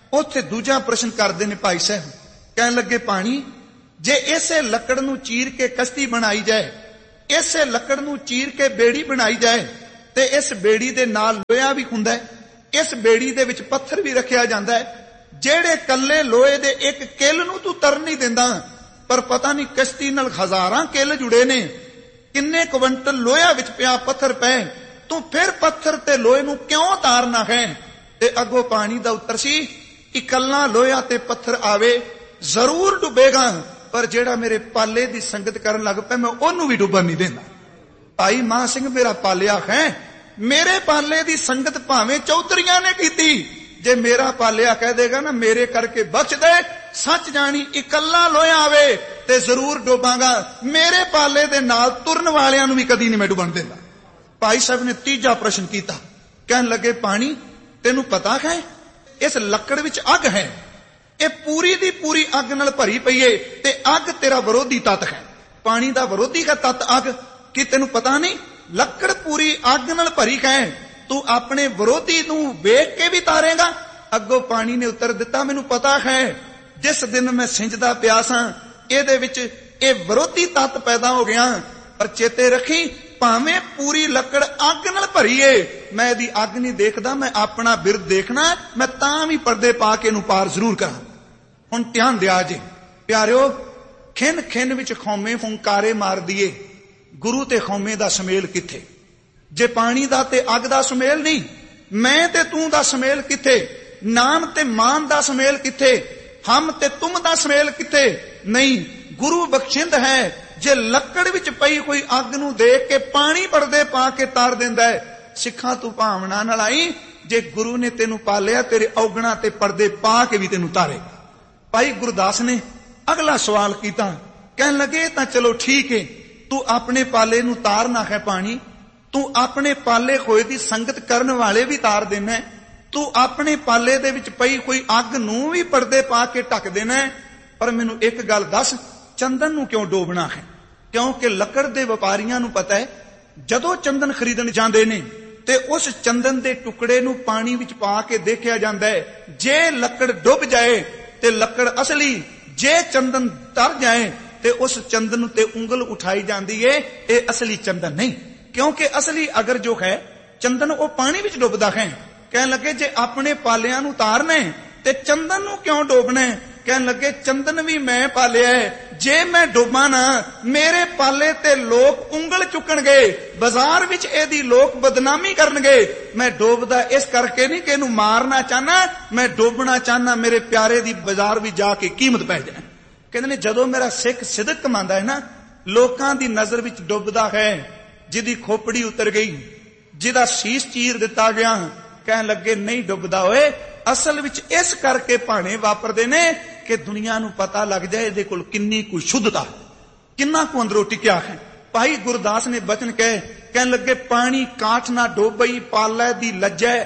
ਉੱਥੇ ਦੂਜਾ ਪ੍ਰਸ਼ਨ ਕਰਦੇ ਨੇ ਭਾਈ ਸਾਹਿਬ, ਕਹਿਣ ਲੱਗੇ ਪਾਣੀ, ਜੇ ਇਸੇ ਲੱਕੜ ਨੂੰ ਚੀਰ ਕੇ ਕਸ਼ਤੀ ਬਣਾਈ ਜਾਏ, ਇਸੇ ਲੱਕੜ ਨੂੰ ਚੀਰ ਕੇ ਬੇੜੀ ਬਣਾਈ ਜਾਏ, ਤੇ ਇਸ ਬੇੜੀ ਦੇ ਨਾਲ ਲੋਹਾ ਵੀ ਹੁੰਦਾ ਹੈ, ਇਸ ਬੇੜੀ ਦੇ ਵਿੱਚ ਪੱਥਰ ਵੀ ਰੱਖਿਆ ਜਾਂਦਾ ਹੈ, ਜਿਹੜੇ ਕੱਲੇ ਲੋਹੇ ਦੇ ਇੱਕ ਕਿੱਲ ਨੂੰ ਤੂੰ ਤਰਨ ਨਹੀਂ ਦਿੰਦਾ, ਪਰ ਪਤਾ ਨਹੀਂ ਕਸ਼ਤੀ ਨਾਲ ਹਜ਼ਾਰਾਂ ਕਿੱਲ ਜੁੜੇ ਨੇ, ਕਿੰਨੇ ਕੁਇੰਟਲ ਲੋਹਾ ਵਿੱਚ ਪਿਆ ਪੱਥਰ ਪਏ, ਤੂੰ ਫਿਰ ਪੱਥਰ ਤੇ ਲੋਹੇ ਨੂੰ ਕਿਉਂ ਤਾਰਨਾ ਹੈ? ਤੇ ਅੱਗੋਂ ਪਾਣੀ ਦਾ ਉੱਤਰ ਸੀ, ਇਕੱਲਾ ਲੋਹਾ ਤੇ ਪੱਥਰ ਆਵੇ ਜ਼ਰੂਰ ਡੁੱਬੇਗਾ, ਪਰ ਜਿਹੜਾ ਮੇਰੇ ਪਾਲੇ ਦੀ ਸੰਗਤ ਕਰਨ ਲੱਗ ਪਿਆ ਮੈਂ ਉਹਨੂੰ ਵੀ ਡੁੱਬਣ ਨਹੀਂ ਦੇਣਾ। ਭਾਈ ਮਾਨ ਸਿੰਘ ਮੇਰਾ ਪਾਲਿਆ ਹੈ, ਮੇਰੇ ਪਾਲੇ ਦੀ ਸੰਗਤ ਭਾਵੇਂ ਚੌਧਰੀਆਂ ਨੇ ਕੀਤੀ, ਜੇ ਮੇਰਾ ਪਾਲਿਆ ਕਹਿ ਦੇਗਾ ਨਾ ਮੇਰੇ ਕਰਕੇ ਬਖਸ਼ ਦੇ, ਸੱਚ ਜਾਣੀ ਇਕੱਲਾ ਲੋਹਾ ਆਵੇ ਤੇ ਜ਼ਰੂਰ ਡੁੱਬਾਂਗਾ, ਮੇਰੇ ਪਾਲੇ ਦੇ ਨਾਲ ਤੁਰਨ ਵਾਲਿਆਂ ਨੂੰ ਵੀ ਕਦੀ ਨਹੀਂ ਮੈਂ ਡੁੱਬਣ ਦਿੰਦਾ। ਭਾਈ ਸਾਹਿਬ ਨੇ ਤੀਜਾ ਪ੍ਰਸ਼ਨ ਕੀਤਾ, ਕਹਿਣ ਲੱਗੇ ਪਾਣੀ, ਤੈਨੂੰ ਪਤਾ ਹੈ ਇਸ ਲੱਕੜ ਵਿੱਚ ਅੱਗ ਹੈ, ਇਹ ਪੂਰੀ ਦੀ ਪੂਰੀ ਅੱਗ ਨਾਲ ਭਰੀ ਪਈ ਏ, ਤੇ ਅੱਗ ਤੇਰਾ ਵਿਰੋਧੀ ਤੱਤ ਹੈ। ਪਾਣੀ ਦਾ ਵਿਰੋਧੀ ਹੈ ਤੱਤ ਅੱਗ, ਕਿ ਤੈਨੂੰ ਪਤਾ ਨਹੀਂ? ਲੱਕੜ ਪੂਰੀ ਅੱਗ ਨਾਲ ਭਰੀ ਹੈ, ਤੂੰ ਆਪਣੇ ਵਿਰੋਧੀ ਨੂੰ ਵੇਖ ਕੇ ਵੀ ਤਾਰੇਗਾ? ਅੱਗੋਂ ਪਾਣੀ ਨੇ ਉੱਤਰ ਦਿੱਤਾ, ਮੈਨੂੰ ਪਤਾ ਹੈ, ਜਿਸ ਦਿਨ ਮੈਂ ਸਿੰਜਦਾ ਪਿਆ ਸਾਂ ਇਹਦੇ ਵਿੱਚ ਇਹ ਵਿਰੋਧੀ ਤੱਤ ਪੈਦਾ ਹੋ ਗਿਆ, ਪਰ ਚੇਤੇ ਰੱਖੀ ਭਾਵੇਂ ਪੂਰੀ ਲੱਕੜ ਅੱਗ ਨਾਲ ਭਰੀ ਏ, ਮੈਂ ਇਹਦੀ ਅੱਗ ਨਹੀਂ ਦੇਖਦਾ, ਮੈਂ ਆਪਣਾ ਬਿਰਦ ਦੇਖਣਾ, ਮੈਂ ਤਾਂ ਵੀ ਪਰਦੇ ਪਾ ਕੇ ਇਹਨੂੰ ਪਾਰ ਜ਼ਰੂਰ ਕਰਾਂ। ਹੁਣ ਧਿਆਨ ਦਿਆ ਜੇ ਪਿਆਰਿਓ, ਖਿੰਨ ਖਿੰਨ ਵਿੱਚ ਖੌਮੇ ਫੁੰਕਾਰੇ ਮਾਰ ਦੀਏ, ਗੁਰੂ ਤੇ ਖੌਮੇ ਦਾ ਸੁਮੇਲ ਕਿੱਥੇ? ਜੇ ਪਾਣੀ ਦਾ ਤੇ ਅੱਗ ਦਾ ਸੁਮੇਲ ਨਹੀਂ, ਮੈਂ ਤੇ ਤੂੰ ਦਾ ਸੁਮੇਲ ਕਿੱਥੇ? ਨਾਮ ਤੇ ਮਾਨ ਦਾ ਸੁਮੇਲ ਕਿੱਥੇ? ਹਮ ਤੇ ਤੁਮ ਦਾ ਸੁਮੇਲ ਕਿੱਥੇ? ਨਹੀਂ, ਗੁਰੂ ਬਖਸ਼ਿੰਦ ਹੈ, ਜੇ ਲੱਕੜ ਵਿੱਚ ਪਈ ਕੋਈ ਅੱਗ ਨੂੰ ਦੇਖ ਕੇ ਪਾਣੀ ਪਰਦੇ ਪਾ ਕੇ ਤਾਰ ਦਿੰਦਾ ਹੈ। ਸਿੱਖਾਂ ਤੂੰ ਭਾਵਨਾ ਨਾਲ ਆਈ, ਜੇ ਗੁਰੂ ਨੇ ਤੈਨੂੰ ਪਾਲਿਆ ਤੇਰੇ ਔਗਣਾ ਤੇ ਪਰਦੇ ਪਾ ਕੇ ਵੀ ਤੈਨੂੰ ਤਾਰੇ। ਭਾਈ ਗੁਰਦਾਸ ਨੇ ਅਗਲਾ ਸਵਾਲ ਕੀਤਾ, ਕਹਿਣ ਲੱਗੇ ਤਾਂ ਚਲੋ ਠੀਕ ਹੈ, ਤੂੰ ਆਪਣੇ ਪਾਲੇ ਨੂੰ ਤਾਰਨਾ ਹੈ ਪਾਣੀ, ਤੂੰ ਆਪਣੇ ਪਾਲੇ ਹੋਏ ਦੀ ਸੰਗਤ ਕਰਨ ਵਾਲੇ ਵੀ ਤਾਰ ਦੇਣਾ, ਤੂੰ ਆਪਣੇ ਪਾਲੇ ਦੇ ਵਿੱਚ ਪਈ ਕੋਈ ਅੱਗ ਨੂੰ ਵੀ ਪਰਦੇ ਪਾ ਕੇ ਢੱਕ ਦੇਣਾ, ਪਰ ਮੈਨੂੰ ਇੱਕ ਗੱਲ ਦੱਸ, ਚੰਦਨ ਨੂੰ ਕਿਉਂ ਡੋਬਣਾ ਹੈ? ਕਿਉਂਕਿ ਲੱਕੜ ਦੇ ਵਪਾਰੀਆਂ ਨੂੰ ਪਤਾ ਹੈ, ਜਦੋਂ ਚੰਦਨ ਖਰੀਦਣ ਜਾਂਦੇ ਨੇ ਤੇ ਉਸ ਚੰਦਨ ਦੇ ਟੁਕੜੇ ਨੂੰ ਪਾਣੀ ਵਿੱਚ ਪਾ ਕੇ ਦੇਖਿਆ ਜਾਂਦਾ ਹੈ, ਜੇ ਲੱਕੜ ਡੁੱਬ ਜਾਏ ਤੇ ਲੱਕੜ ਅਸਲੀ, ਜੇ ਚੰਦਨ ਤਰ ਜਾਏ ਤੇ ਉਸ ਚੰਦਨ ਤੇ ਉਂਗਲ ਉਠਾਈ ਜਾਂਦੀ ਏ, ਇਹ ਅਸਲੀ ਚੰਦਨ ਨਹੀਂ, ਕਿਉਂਕਿ ਅਸਲੀ ਅਗਰ ਜੋ ਹੈ ਚੰਦਨ ਉਹ ਪਾਣੀ ਵਿੱਚ ਡੁੱਬਦਾ ਹੈ। ਕਹਿਣ ਲੱਗੇ ਜੇ ਆਪਣੇ ਪਾਲਿਆਂ ਨੂੰ ਤਾਰਨੇ ਤੇ ਚੰਦਨ ਨੂੰ ਕਿਉਂ ਡੋਬਣਾ? ਕਹਿਣ ਲੱਗੇ ਚੰਦਨ ਵੀ ਮੈਂ ਪਾਲਿਆ ਹੈ, ਜੇ ਮੈਂ ਡੋਬਾਂ ਨਾ ਮੇਰੇ ਪਾਲੇ ਤੇ ਲੋਕ ਉਂਗਲ ਚੁੱਕਣਗੇ, ਬਾਜ਼ਾਰ ਵਿੱਚ ਇਹਦੀ ਲੋਕ ਬਦਨਾਮੀ ਕਰਨਗੇ। ਮੈਂ ਡੋਬਦਾ ਇਸ ਕਰਕੇ ਨਹੀਂ ਕਿ ਇਹਨੂੰ ਮਾਰਨਾ ਚਾਹਨਾ, ਮੈਂ ਡੋਬਣਾ ਚਾਹਨਾ ਮੇਰੇ ਪਿਆਰੇ ਦੀ ਬਾਜ਼ਾਰ ਵੀ ਜਾ ਕੇ ਕੀਮਤ ਪੈ ਜਾਏ। ਕਹਿੰਦੇ ਨੇ ਜਦੋਂ ਮੇਰਾ ਸਿੱਖ ਸਿਦਕ ਕਮਾਉਂਦਾ ਹੈ ਨਾ, ਲੋਕਾਂ ਦੀ ਨਜ਼ਰ ਵਿੱਚ ਡੁੱਬਦਾ ਹੈ, ਜਿਹਦੀ ਖੋਪੜੀ ਉਤਰ ਗਈ, ਜਿਹਦਾ ਸੀਸ ਚੀਰ ਦਿੱਤਾ ਗਿਆ, ਕਹਿਣ ਲੱਗੇ ਨਹੀਂ ਡੁੱਬਦਾ ਓਏ, ਅਸਲ ਵਿੱਚ ਇਸ ਕਰਕੇ ਭਾਣੇ ਵਾਪਰਦੇ ਨੇ ਕਿ ਦੁਨੀਆ ਨੂੰ ਪਤਾ ਲੱਗ ਜਾਏ ਇਹਦੇ ਕੋਲ ਕਿੰਨੀ ਕੁ ਸ਼ੁੱਧਤਾ, ਕਿੰਨਾ ਕੁ ਅੰਦਰੋਂ ਟਿਕਿਆ ਹੈ। ਭਾਈ ਗੁਰਦਾਸ ਨੇ ਬਚਨ ਕਹੇ, ਕਹਿਣ ਲੱਗੇ ਪਾਣੀ ਕਾਠ ਨਾ ਡੋਬਈ ਪਾਲੇ ਦੀ ਲੱਜੈ,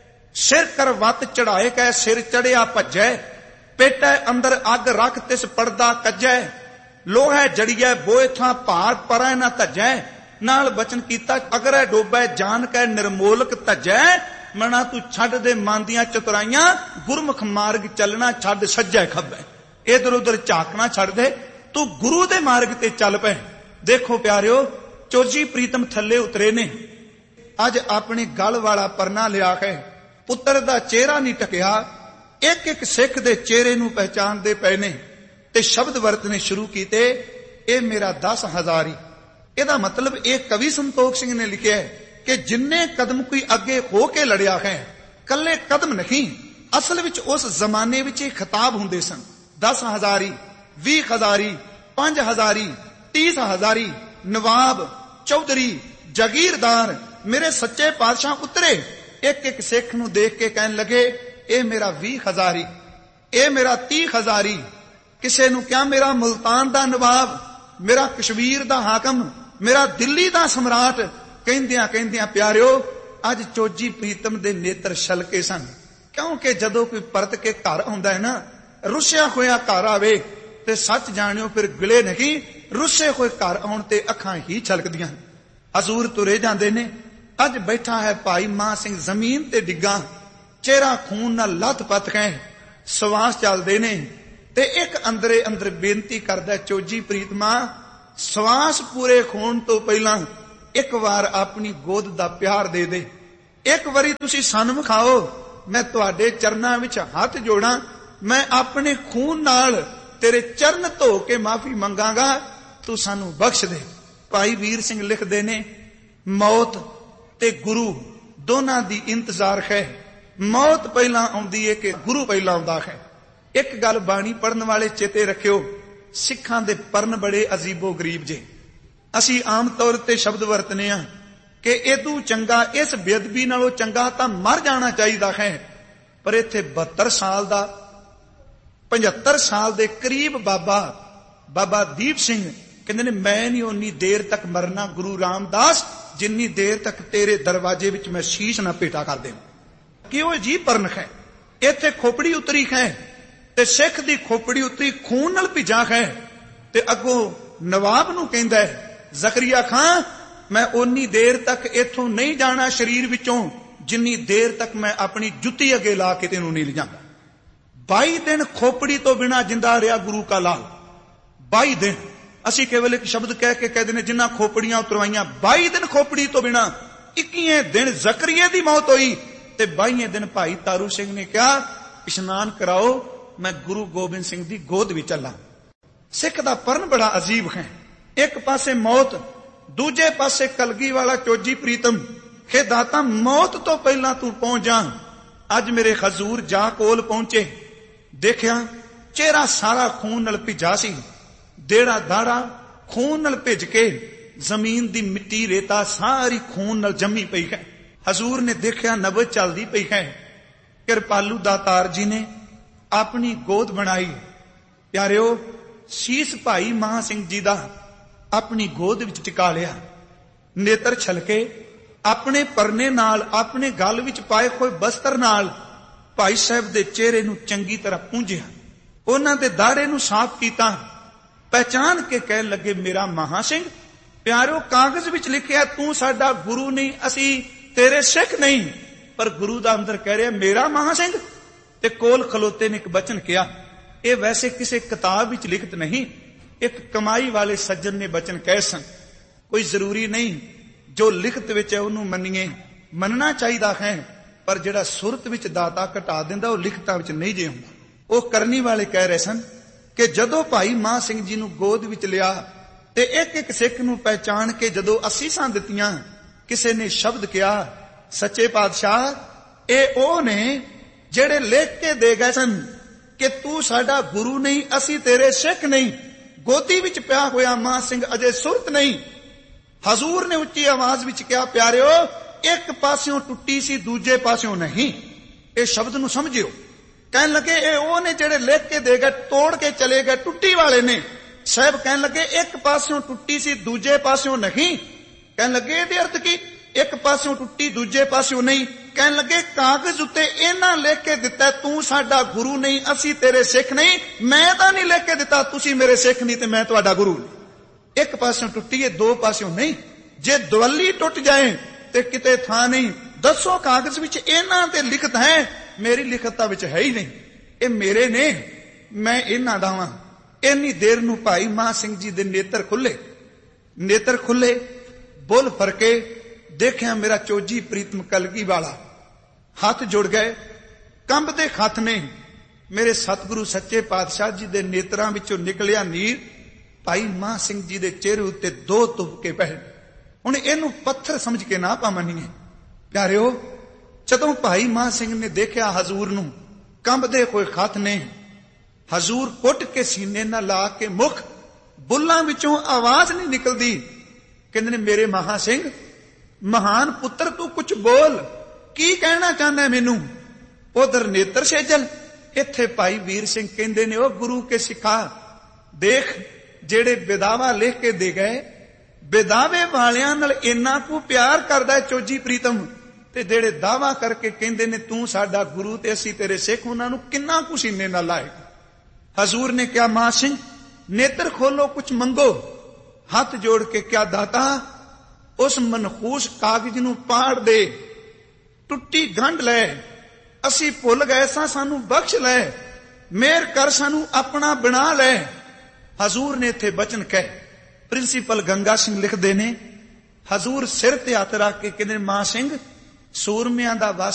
ਸਿਰ ਕਰ ਵੱਤ ਚੜਾਏ ਕਹਿ ਸਿਰ ਚੜਿਆ ਭੱਜੈ, ਪੇਟੈ ਅੰਦਰ ਅੱਗ ਰੱਖ ਤਿਸ ਪੜਦਾ ਕੱਜੈ, ਲੋਹੈ ਜੜੀਐ ਬੋਏ ਥਾਂ ਭਾਰ ਪਰੈ ਨਾ ਧੱਜੈ। ਨਾਲ ਬਚਨ ਕੀਤਾ ਅਗਰ ਡੋਬੈ ਜਾਨ ਕੈ ਨਿਰਮੋਲਕ ਧੱਜੈ, ਮਨਾ ਤੂੰ ਛੱਡ ਦੇ ਮਨ ਦੀਆਂ ਚਤੁਰਾਈਆਂ, ਗੁਰਮੁਖ ਮਾਰਗ ਚੱਲਣਾ ਛੱਡ ਸੱਜੈ ਖੱਬੈ, ਇਧਰ ਉਧਰ ਝਾਕਣਾ ਛੱਡ ਦੇ, ਤੂੰ ਗੁਰੂ ਦੇ ਮਾਰਗ ਤੇ ਚੱਲ ਪੈ। ਦੇਖੋ ਪਿਆਰਿਓ, ਚੋਜੀ ਪ੍ਰੀਤਮ ਥੱਲੇ ਉਤਰੇ ਨੇ, ਅੱਜ ਆਪਣੇ ਗਲ ਵਾਲਾ ਪਰਨਾ ਲਿਆ ਕੇ ਪੁੱਤਰ ਦਾ ਚਿਹਰਾ ਨਹੀਂ ਟਕਿਆ, ਇੱਕ ਇੱਕ ਸਿੱਖ ਦੇ ਚਿਹਰੇ ਨੂੰ ਪਹਿਚਾਨਦੇ ਪਏ ਨੇ ਤੇ ਸ਼ਬਦ ਵਰਤਨੇ ਸ਼ੁਰੂ ਕੀਤੇ, ਇਹ ਮੇਰਾ ਦਸ ਹਜ਼ਾਰੀ। ਇਹਦਾ ਮਤਲਬ ਇਹ ਕਵੀ ਸੰਤੋਖ ਸਿੰਘ ਨੇ ਲਿਖਿਆ ਕਿ ਜਿੰਨੇ ਕਦਮ ਕੋਈ ਅੱਗੇ ਹੋ ਕੇ ਲੜਿਆ ਹੈ, ਕੱਲੇ ਕਦਮ ਨਹੀਂ, ਅਸਲ ਵਿੱਚ ਉਸ ਜ਼ਮਾਨੇ ਵਿੱਚ ਇਹ ਖਿਤਾਬ ਹੁੰਦੇ ਸਨ। ਦਸ ਹਜ਼ਾਰੀ, ਵੀਹ ਹਜ਼ਾਰੀ, ਪੰਜ ਹਜ਼ਾਰੀ, ਤੀਸ ਹਜ਼ਾਰੀ, ਨਵਾਬ, ਚੌਧਰੀ, ਜਾਗੀਰਦਾਰ, ਮੇਰੇ ਸੱਚੇ ਪਾਤਸ਼ਾਹ ਉਤਰੇ, ਇੱਕ ਇੱਕ ਸਿੱਖ ਨੂੰ ਦੇਖ ਕੇ ਕਹਿਣ ਲੱਗੇ ਇਹ ਮੇਰਾ ਵੀਹ ਹਜ਼ਾਰੀ, ਇਹ ਮੇਰਾ ਤੀਹ ਹਜ਼ਾਰੀ। ਕਿਸੇ ਨੂੰ ਕਿਹਾ ਮੇਰਾ ਮੁਲਤਾਨ ਦਾ ਨਵਾਬ, ਮੇਰਾ ਕਸ਼ਮੀਰ ਦਾ ਹਾਕਮ, ਮੇਰਾ ਦਿੱਲੀ ਦਾ ਸਮਰਾਟ। ਕਹਿੰਦਿਆਂ ਕਹਿੰਦਿਆਂ ਪਿਆਰਿਓ, ਅੱਜ ਚੋਜੀ ਪ੍ਰੀਤਮ ਦੇ ਨੇਤਰ ਛਲਕੇ ਸਨ, ਕਿਉਂਕਿ ਜਦੋਂ ਕੋਈ ਪਰਤ ਕੇ ਘਰ ਆਉਂਦਾ ਹੈ ਨਾ, ਰੁੱਸਿਆ ਹੋਇਆ ਘਰ ਆਵੇ ਤੇ ਸੱਚ ਜਾਣਿਓ ਫਿਰ ਗਿਲੇ ਨਹੀਂ, ਰੁੱਸੇ ਹੋਏ ਘਰ ਆਉਣ ਤੇ ਅੱਖਾਂ ਹੀ ਛਲਕਦੀਆਂ। ਹਜ਼ੂਰ ਤੁਰੇ ਜਾਂਦੇ ਨੇ, ਅੱਜ ਬੈਠਾ ਹੈ ਭਾਈ ਮਾਨ ਸਿੰਘ ਜ਼ਮੀਨ ਤੇ ਡਿੱਗਾ, ਚਿਹਰਾ ਖੂਨ ਨਾਲ ਲੱਥ ਪੱਥ ਹੈ, ਸਵਾਸ ਚੱਲਦੇ ਨੇ ਤੇ ਇੱਕ ਅੰਦਰੇ ਅੰਦਰ ਬੇਨਤੀ ਕਰਦਾ, ਚੋਜੀ ਪ੍ਰੀਤਮਾ ਸਵਾਸ ਪੂਰੇ ਹੋਣ ਤੋਂ ਪਹਿਲਾਂ ਇੱਕ ਵਾਰ ਆਪਣੀ ਗੋਦ ਦਾ ਪਿਆਰ ਦੇ ਦੇ, ਇੱਕ ਵਾਰੀ ਤੁਸੀਂ ਸਾਨੂੰ ਵਿਖਾਓ, ਮੈਂ ਤੁਹਾਡੇ ਚਰਨਾਂ ਵਿੱਚ ਹੱਥ ਜੋੜਾਂ, ਮੈਂ ਆਪਣੇ ਖੂਨ ਨਾਲ ਤੇਰੇ ਚਰਨ ਧੋ ਕੇ ਮਾਫੀ ਮੰਗਾਂਗਾ, ਤੂੰ ਸਾਨੂੰ ਬਖਸ਼ ਦੇ। ਭਾਈ ਵੀਰ ਸਿੰਘ ਲਿਖਦੇ ਨੇ, ਮੌਤ ਤੇ ਗੁਰੂ ਦੋਨਾਂ ਦੀ ਇੰਤਜ਼ਾਰ ਹੈ। ਮੌਤ ਪਹਿਲਾਂ ਆਉਂਦੀ ਹੈ ਕਿ ਗੁਰੂ ਪਹਿਲਾਂ ਆਉਂਦਾ ਹੈ। ਇੱਕ ਗੱਲ ਬਾਣੀ ਪੜਨ ਵਾਲੇ ਚੇਤੇ ਰੱਖਿਓ, ਸਿੱਖਾਂ ਦੇ ਪਰਨ ਬੜੇ ਅਜੀਬੋ ਗਰੀਬ ਜੇ। ਅਸੀਂ ਆਮ ਤੌਰ ਤੇ ਸ਼ਬਦ ਵਰਤਨੇ ਆ ਕਿ ਇਹਦੂ ਚੰਗਾ, ਇਸ ਬੇਅਦਬੀ ਨਾਲੋਂ ਚੰਗਾ ਤਾਂ ਮਰ ਜਾਣਾ ਚਾਹੀਦਾ ਹੈ। ਪਰ ਇੱਥੇ ਬਹੱਤਰ ਸਾਲ ਦਾ ਪਝੱਤਰ ਸਾਲ ਦੇ ਕਰੀਬ ਬਾਬਾ ਬਾਬਾ ਦੀਪ ਸਿੰਘ ਕਹਿੰਦੇ ਨੇ, ਮੈਂ ਨਹੀਂ ਉਨੀ ਦੇਰ ਤੱਕ ਮਰਨਾ ਗੁਰੂ ਰਾਮਦਾਸ, ਜਿੰਨੀ ਦੇਰ ਤੱਕ ਤੇਰੇ ਦਰਵਾਜ਼ੇ ਵਿੱਚ ਮੈਂ ਸ਼ੀਸ਼ ਨਾ ਭੇਟਾ ਕਰ ਦੇਵਾਂ। ਕਿਉਂ ਜੀ ਪਰਨ ਹੈ, ਇੱਥੇ ਖੋਪੜੀ ਉਤਰੀ ਹੈ ਤੇ ਸਿੱਖ ਦੀ ਖੋਪੜੀ ਉਤਰੀ ਖੂਨ ਨਾਲ ਭਿੱਜਾ ਹੈ। ਤੇ ਅੱਗੋਂ ਨਵਾਬ ਨੂੰ ਕਹਿੰਦਾ ਹੈ, ਜ਼ਕਰੀਆ ਖਾਂ ਮੈਂ ਉਨੀ ਦੇਰ ਤੱਕ ਇੱਥੋਂ ਨਹੀਂ ਜਾਣਾ ਸਰੀਰ ਵਿੱਚੋਂ, ਜਿੰਨੀ ਦੇਰ ਤੱਕ ਮੈਂ ਆਪਣੀ ਜੁੱਤੀ ਅੱਗੇ ਲਾ ਕੇ ਤੈਨੂੰ ਨਹੀਂ ਲਿਜਾਂਦਾ। ਬਾਈ ਦਿਨ ਖੋਪੜੀ ਤੋਂ ਬਿਨਾਂ ਜਿੰਦਾ ਰਿਹਾ ਗੁਰੂ ਕਾ ਲਾਲ। ਬਾਈ ਦਿਨ ਅਸੀਂ ਕੇਵਲ ਇੱਕ ਸ਼ਬਦ ਕਹਿ ਕੇ ਕਹਿੰਦੇ ਨੇ, ਜਿੰਨਾ ਖੋਪੜੀਆਂ ਉਤਰਵਾਈਆਂ, ਬਾਈ ਦਿਨ ਖੋਪੜੀ ਤੋਂ ਬਿਨਾਂ। ਇੱਕੀਵੇਂ ਦਿਨ ਜ਼ਕਰੀਏ ਦੀ ਮੌਤ ਹੋਈ ਤੇ ਬਾਈਵੇਂ ਦਿਨ ਭਾਈ ਤਾਰੂ ਸਿੰਘ ਨੇ ਕਿਹਾ, ਇਸ਼ਨਾਨ ਕਰਾਓ, ਮੈਂ ਗੁਰੂ ਗੋਬਿੰਦ ਸਿੰਘ ਦੀ ਗੋਦ ਵਿੱਚ ਚੱਲਾਂ। ਸਿੱਖ ਦਾ ਪਰਨ ਬੜਾ ਅਜੀਬ ਹੈ। ਇੱਕ ਪਾਸੇ ਮੌਤ, ਦੂਜੇ ਪਾਸੇ ਕਲਗੀ ਵਾਲਾ ਚੋਜੀ ਪ੍ਰੀਤਮ, ਖੇ ਦਾਤਾ ਮੌਤ ਤੋਂ ਪਹਿਲਾਂ ਤੂੰ ਪਹੁੰਚ ਜਾ। ਅੱਜ ਮੇਰੇ ਹਜ਼ੂਰ ਜਾ ਕੋਲ ਪਹੁੰਚੇ, ਦੇਖਿਆ ਚਿਹਰਾ ਸਾਰਾ ਖੂਨ ਨਾਲ ਭਿੱਜਾ ਸੀ, ਦੇੜਾ ਦਾੜਾ ਖੂਨ ਨਾਲ ਭਿੱਜ ਕੇ ਜ਼ਮੀਨ ਦੀ ਮਿੱਟੀ ਰੇਤਾ ਸਾਰੀ ਖੂਨ ਨਾਲ ਜੰਮੀ ਪਈ ਹੈ। ਹਜ਼ੂਰ ਨੇ ਦੇਖਿਆ ਨਬਜ਼ ਚੱਲਦੀ ਪਈ ਹੈ। ਕਿਰਪਾਲੂ ਦਾਤਾਰ ਜੀ ਨੇ ਆਪਣੀ ਗੋਦ ਬਣਾਈ। ਪਿਆਰਿਓ, ਸੀਸ ਭਾਈ ਮਹਾਂ ਸਿੰਘ ਜੀ ਦਾ ਆਪਣੀ ਗੋਦ ਵਿੱਚ ਟਿਕਾ ਲਿਆ। ਨੇਤਰ ਛਲਕੇ ਆਪਣੇ ਪਰਨੇ ਨਾਲ, ਆਪਣੇ ਗਲ ਵਿੱਚ ਪਾਏ ਹੋਏ ਬਸਤਰ ਨਾਲ ਭਾਈ ਸਾਹਿਬ ਦੇ ਚਿਹਰੇ ਨੂੰ ਚੰਗੀ ਤਰ੍ਹਾਂ ਪੂੰਝਿਆ, ਉਹਨਾਂ ਦੇ ਦਾੜੇ ਨੂੰ ਸਾਫ਼ ਕੀਤਾ। ਪਹਿਚਾਨ ਕੇ ਕਹਿਣ ਲੱਗੇ, ਮੇਰਾ ਮਹਾਂ ਸਿੰਘ। ਪਿਆਰਿਓ, ਕਾਗਜ਼ ਵਿੱਚ ਲਿਖਿਆ ਤੂੰ ਸਾਡਾ ਗੁਰੂ ਨਹੀਂ, ਅਸੀਂ ਤੇਰੇ ਸਿੱਖ ਨਹੀਂ, ਪਰ ਗੁਰੂ ਦਾ ਅੰਦਰ ਕਹਿ ਰਿਹਾ ਮੇਰਾ ਮਹਾਂ ਸਿੰਘ। ਤੇ ਕੋਲ ਖਲੋਤੇ ਨੇ ਇੱਕ ਬਚਨ ਕਿਹਾ, ਇਹ ਵੈਸੇ ਕਿਸੇ ਕਿਤਾਬ ਵਿੱਚ ਲਿਖਤ ਨਹੀਂ, ਇੱਕ ਕਮਾਈ ਵਾਲੇ ਸੱਜਣ ਨੇ ਬਚਨ ਕਹੇ ਸਨ। ਕੋਈ ਜ਼ਰੂਰੀ ਨਹੀਂ ਜੋ ਲਿਖਤ ਵਿੱਚ ਹੈ ਉਹਨੂੰ ਮੰਨੀਏ, ਮੰਨਣਾ ਚਾਹੀਦਾ ਹੈ, ਪਰ ਜਿਹੜਾ ਸੁਰਤ ਵਿੱਚ ਦਾਤਾ ਘਟਾ ਦਿੰਦਾ ਉਹ ਲਿਖਤਾਂ ਵਿੱਚ ਨਹੀਂ ਜੇ ਹੁੰਦਾ। ਉਹ ਕਰਨੀ ਵਾਲੇ ਕਹਿ ਰਹੇ ਸਨ ਕਿ ਜਦੋਂ ਭਾਈ ਮਹਾਂ ਸਿੰਘ ਜੀ ਨੂੰ ਗੋਦ ਵਿੱਚ ਲਿਆ ਤੇ ਇੱਕ ਇੱਕ ਸਿੱਖ ਨੂੰ ਪਹਿਚਾਣ ਕੇ ਜਦੋਂ ਅਸੀਸਾਂ ਦਿੱਤੀਆਂ, ਕਿਸੇ ਨੇ ਸ਼ਬਦ ਕਿਹਾ, ਸੱਚੇ ਪਾਤਸ਼ਾਹ ਇਹ ਉਹ ਨੇ ਜਿਹੜੇ ਲਿਖ ਕੇ ਦੇ ਗਏ ਸਨ ਕਿ ਤੂੰ ਸਾਡਾ ਗੁਰੂ ਨਹੀਂ, ਅਸੀਂ ਤੇਰੇ ਸਿੱਖ ਨਹੀਂ। ਗੋਦੀ ਵਿੱਚ ਪਿਆ ਹੋਇਆ ਮਹਾਂ ਸਿੰਘ ਅਜੇ ਸੁਰਤ ਨਹੀਂ। ਹਜ਼ੂਰ ਨੇ ਉੱਚੀ ਆਵਾਜ਼ ਵਿੱਚ ਕਿਹਾ, ਪਿਆਰਿਓ ਇੱਕ ਪਾਸਿਓਂ ਟੁੱਟੀ ਸੀ, ਦੂਜੇ ਪਾਸਿਓਂ ਨਹੀਂ। ਇਹ ਸ਼ਬਦ ਨੂੰ ਸਮਝਿਓ। ਕਹਿਣ ਲੱਗੇ ਇਹ ਉਹ ਨੇ ਜਿਹੜੇ ਲਿਖ ਕੇ ਦੇ ਗਏ, ਤੋੜ ਕੇ ਚਲੇ ਗਏ, ਟੁੱਟੀ ਵਾਲੇ ਨੇ। ਸਾਹਿਬ ਕਹਿਣ ਲੱਗੇ ਇੱਕ ਪਾਸਿਓਂ ਟੁੱਟੀ ਸੀ, ਦੂਜੇ ਪਾਸਿਓਂ ਨਹੀਂ। ਕਹਿਣ ਲੱਗੇ ਇਹਦੇ ਅਰਥ ਕੀ? ਇੱਕ ਪਾਸਿਓਂ ਟੁੱਟੀ, ਦੂਜੇ ਪਾਸਿਓਂ ਨਹੀਂ। ਕਹਿਣ ਲੱਗੇ ਕਾਗਜ਼ ਉੱਤੇ ਇਹਨਾਂ ਲਿਖ ਕੇ ਦਿੱਤਾ ਤੂੰ ਸਾਡਾ ਗੁਰੂ ਨਹੀਂ, ਅਸੀਂ ਤੇਰੇ ਸਿੱਖ ਨਹੀਂ। ਮੈਂ ਤਾਂ ਨਹੀਂ ਲਿਖ ਕੇ ਦਿੱਤਾ ਤੁਸੀਂ ਮੇਰੇ ਸਿੱਖ ਨਹੀਂ ਤੇ ਮੈਂ ਤੁਹਾਡਾ ਗੁਰੂ ਨਹੀਂ। ਇੱਕ ਪਾਸਿਓਂ ਟੁੱਟੀ ਹੈ, ਦੋ ਪਾਸਿਓਂ ਨਹੀਂ। ਜੇ ਦਵੱਲੀ ਟੁੱਟ ਜਾਏ ਤੇ ਕਿਤੇ ਥਾਂ ਨਹੀਂ। ਦੱਸੋ ਕਾਗਜ਼ ਵਿੱਚ ਇਹਨਾਂ ਤੇ ਲਿਖਤ ਹੈ, ਮੇਰੀ ਲਿਖਤ ਵਿੱਚ ਹੈ ਹੀ ਨਹੀਂ। ਇਹ ਮੇਰੇ ਨੇ, ਮੈਂ ਇਹਨਾਂ ਦਾ ਵਾਂ। ਇੰਨੀ ਦੇਰ ਨੂੰ ਭਾਈ ਮਹਾਂ ਸਿੰਘ ਜੀ ਦੇ ਨੇਤਰ ਖੁੱਲੇ। ਨੇਤਰ ਖੁੱਲੇ, ਬੁੱਲ ਫਰਕੇ, ਦੇਖਿਆ ਮੇਰਾ ਚੋਜੀ ਪ੍ਰੀਤਮ ਕਲਗੀ ਵਾਲਾ। ਹੱਥ ਜੁੜ ਗਏ, ਕੰਬਦੇ ਹੱਥ ਨੇ। ਮੇਰੇ ਸਤਿਗੁਰੂ ਸੱਚੇ ਪਾਤਸ਼ਾਹ ਜੀ ਦੇ ਨੇਤਰਾਂ ਵਿੱਚੋਂ ਨਿਕਲਿਆ ਨੀਰ ਭਾਈ ਮਹਾਂ ਸਿੰਘ ਜੀ ਦੇ ਚਿਹਰੇ ਉੱਤੇ ਦੋ ਤੁਪਕੇ ਪਏ। ਹੁਣ ਇਹਨੂੰ ਪੱਥਰ ਸਮਝ ਕੇ ਨਾ ਪਾ ਮੰਨੀਏ। ਪਿਆਰਿਓ, ਜਦੋਂ ਭਾਈ ਮਹਾਂ ਸਿੰਘ ਨੇ ਦੇਖਿਆ ਹਜ਼ੂਰ ਨੂੰ, ਕੰਬਦੇ ਹੋਏ ਹੱਥ ਨੇ, ਹਜ਼ੂਰ ਕੁੱਟ ਕੇ ਸੀਨੇ ਨਾਲ ਲਾ ਕੇ ਮੁਖ, ਬੁੱਲਾਂ ਵਿੱਚੋਂ ਆਵਾਜ਼ ਨਹੀਂ ਨਿਕਲਦੀ। ਕਹਿੰਦੇ ਨੇ ਮੇਰੇ ਮਹਾਂ ਸਿੰਘ, ਮਹਾਨ ਪੁੱਤਰ ਤੂੰ ਕੁਝ ਬੋਲ, ਕੀ ਕਹਿਣਾ ਚਾਹੁੰਦਾ ਮੈਨੂੰ? ਉਧਰ ਨੇਤਰ ਸੇਜਲ, ਇੱਥੇ ਭਾਈ ਵੀਰ ਸਿੰਘ ਕਹਿੰਦੇ ਨੇ ਉਹ ਗੁਰੂ ਕੇ ਸਿੱਖਾ, ਦੇਖ ਜਿਹੜੇ ਵਿਦਾਵਾ ਲਿਖ ਕੇ ਦੇ ਗਏ, ਵਿਦਾਵੇ ਵਾਲਿਆਂ ਨਾਲ ਇੰਨਾ ਕੁ ਪਿਆਰ ਕਰਦਾ ਚੋਜੀ ਪ੍ਰੀਤਮ, ਤੇ ਜਿਹੜੇ ਦਾਵਾ ਕਰਕੇ ਕਹਿੰਦੇ ਨੇ ਤੂੰ ਸਾਡਾ ਗੁਰੂ ਤੇ ਅਸੀਂ ਤੇਰੇ ਸਿੱਖ, ਉਹਨਾਂ ਨੂੰ ਕਿੰਨਾ ਕੁ ਸੀਨੇ ਨਾਲ ਲਾਏ। ਹਜ਼ੂਰ ਨੇ ਕਿਹਾ ਮਹਾਂ ਸਿੰਘ ਨੇਤਰ ਖੋਲੋ, ਕੁਝ ਮੰਗੋ। ਹੱਥ ਜੋੜ ਕੇ ਕਿਹਾ ਦਾਤਾ ਉਸ ਮਨਖੂਸ ਕਾਗਜ਼ ਨੂੰ ਪਾੜ ਦੇ, ਟੁੱਟੀ ਗੰਢ ਲੈ, ਅਸੀਂ ਭੁੱਲ ਗਏ ਸਾਂ, ਸਾਨੂੰ ਬਖਸ਼ ਲੈ। ਮਿਹਰ ਕਰ ਸਾਨੂੰ ਆਪਣਾ ਬਣਾ ਲੈ। ਹਜ਼ੂਰ ਨੇ ਇੱਥੇ ਬਚਨ ਕਹੇ। ਪ੍ਰਿੰਸੀਪਲ ਗੰਗਾ ਸਿੰਘ ਲਿਖਦੇ ਨੇ, ਹਜ਼ੂਰ ਸਿਰ ਤੇ ਹੱਥ ਰੱਖ ਕੇ ਕਹਿੰਦੇ, ਮਾਂ ਸਿੰਘ ਸੂਰਮਿਆਂ ਦਾ ਵਸ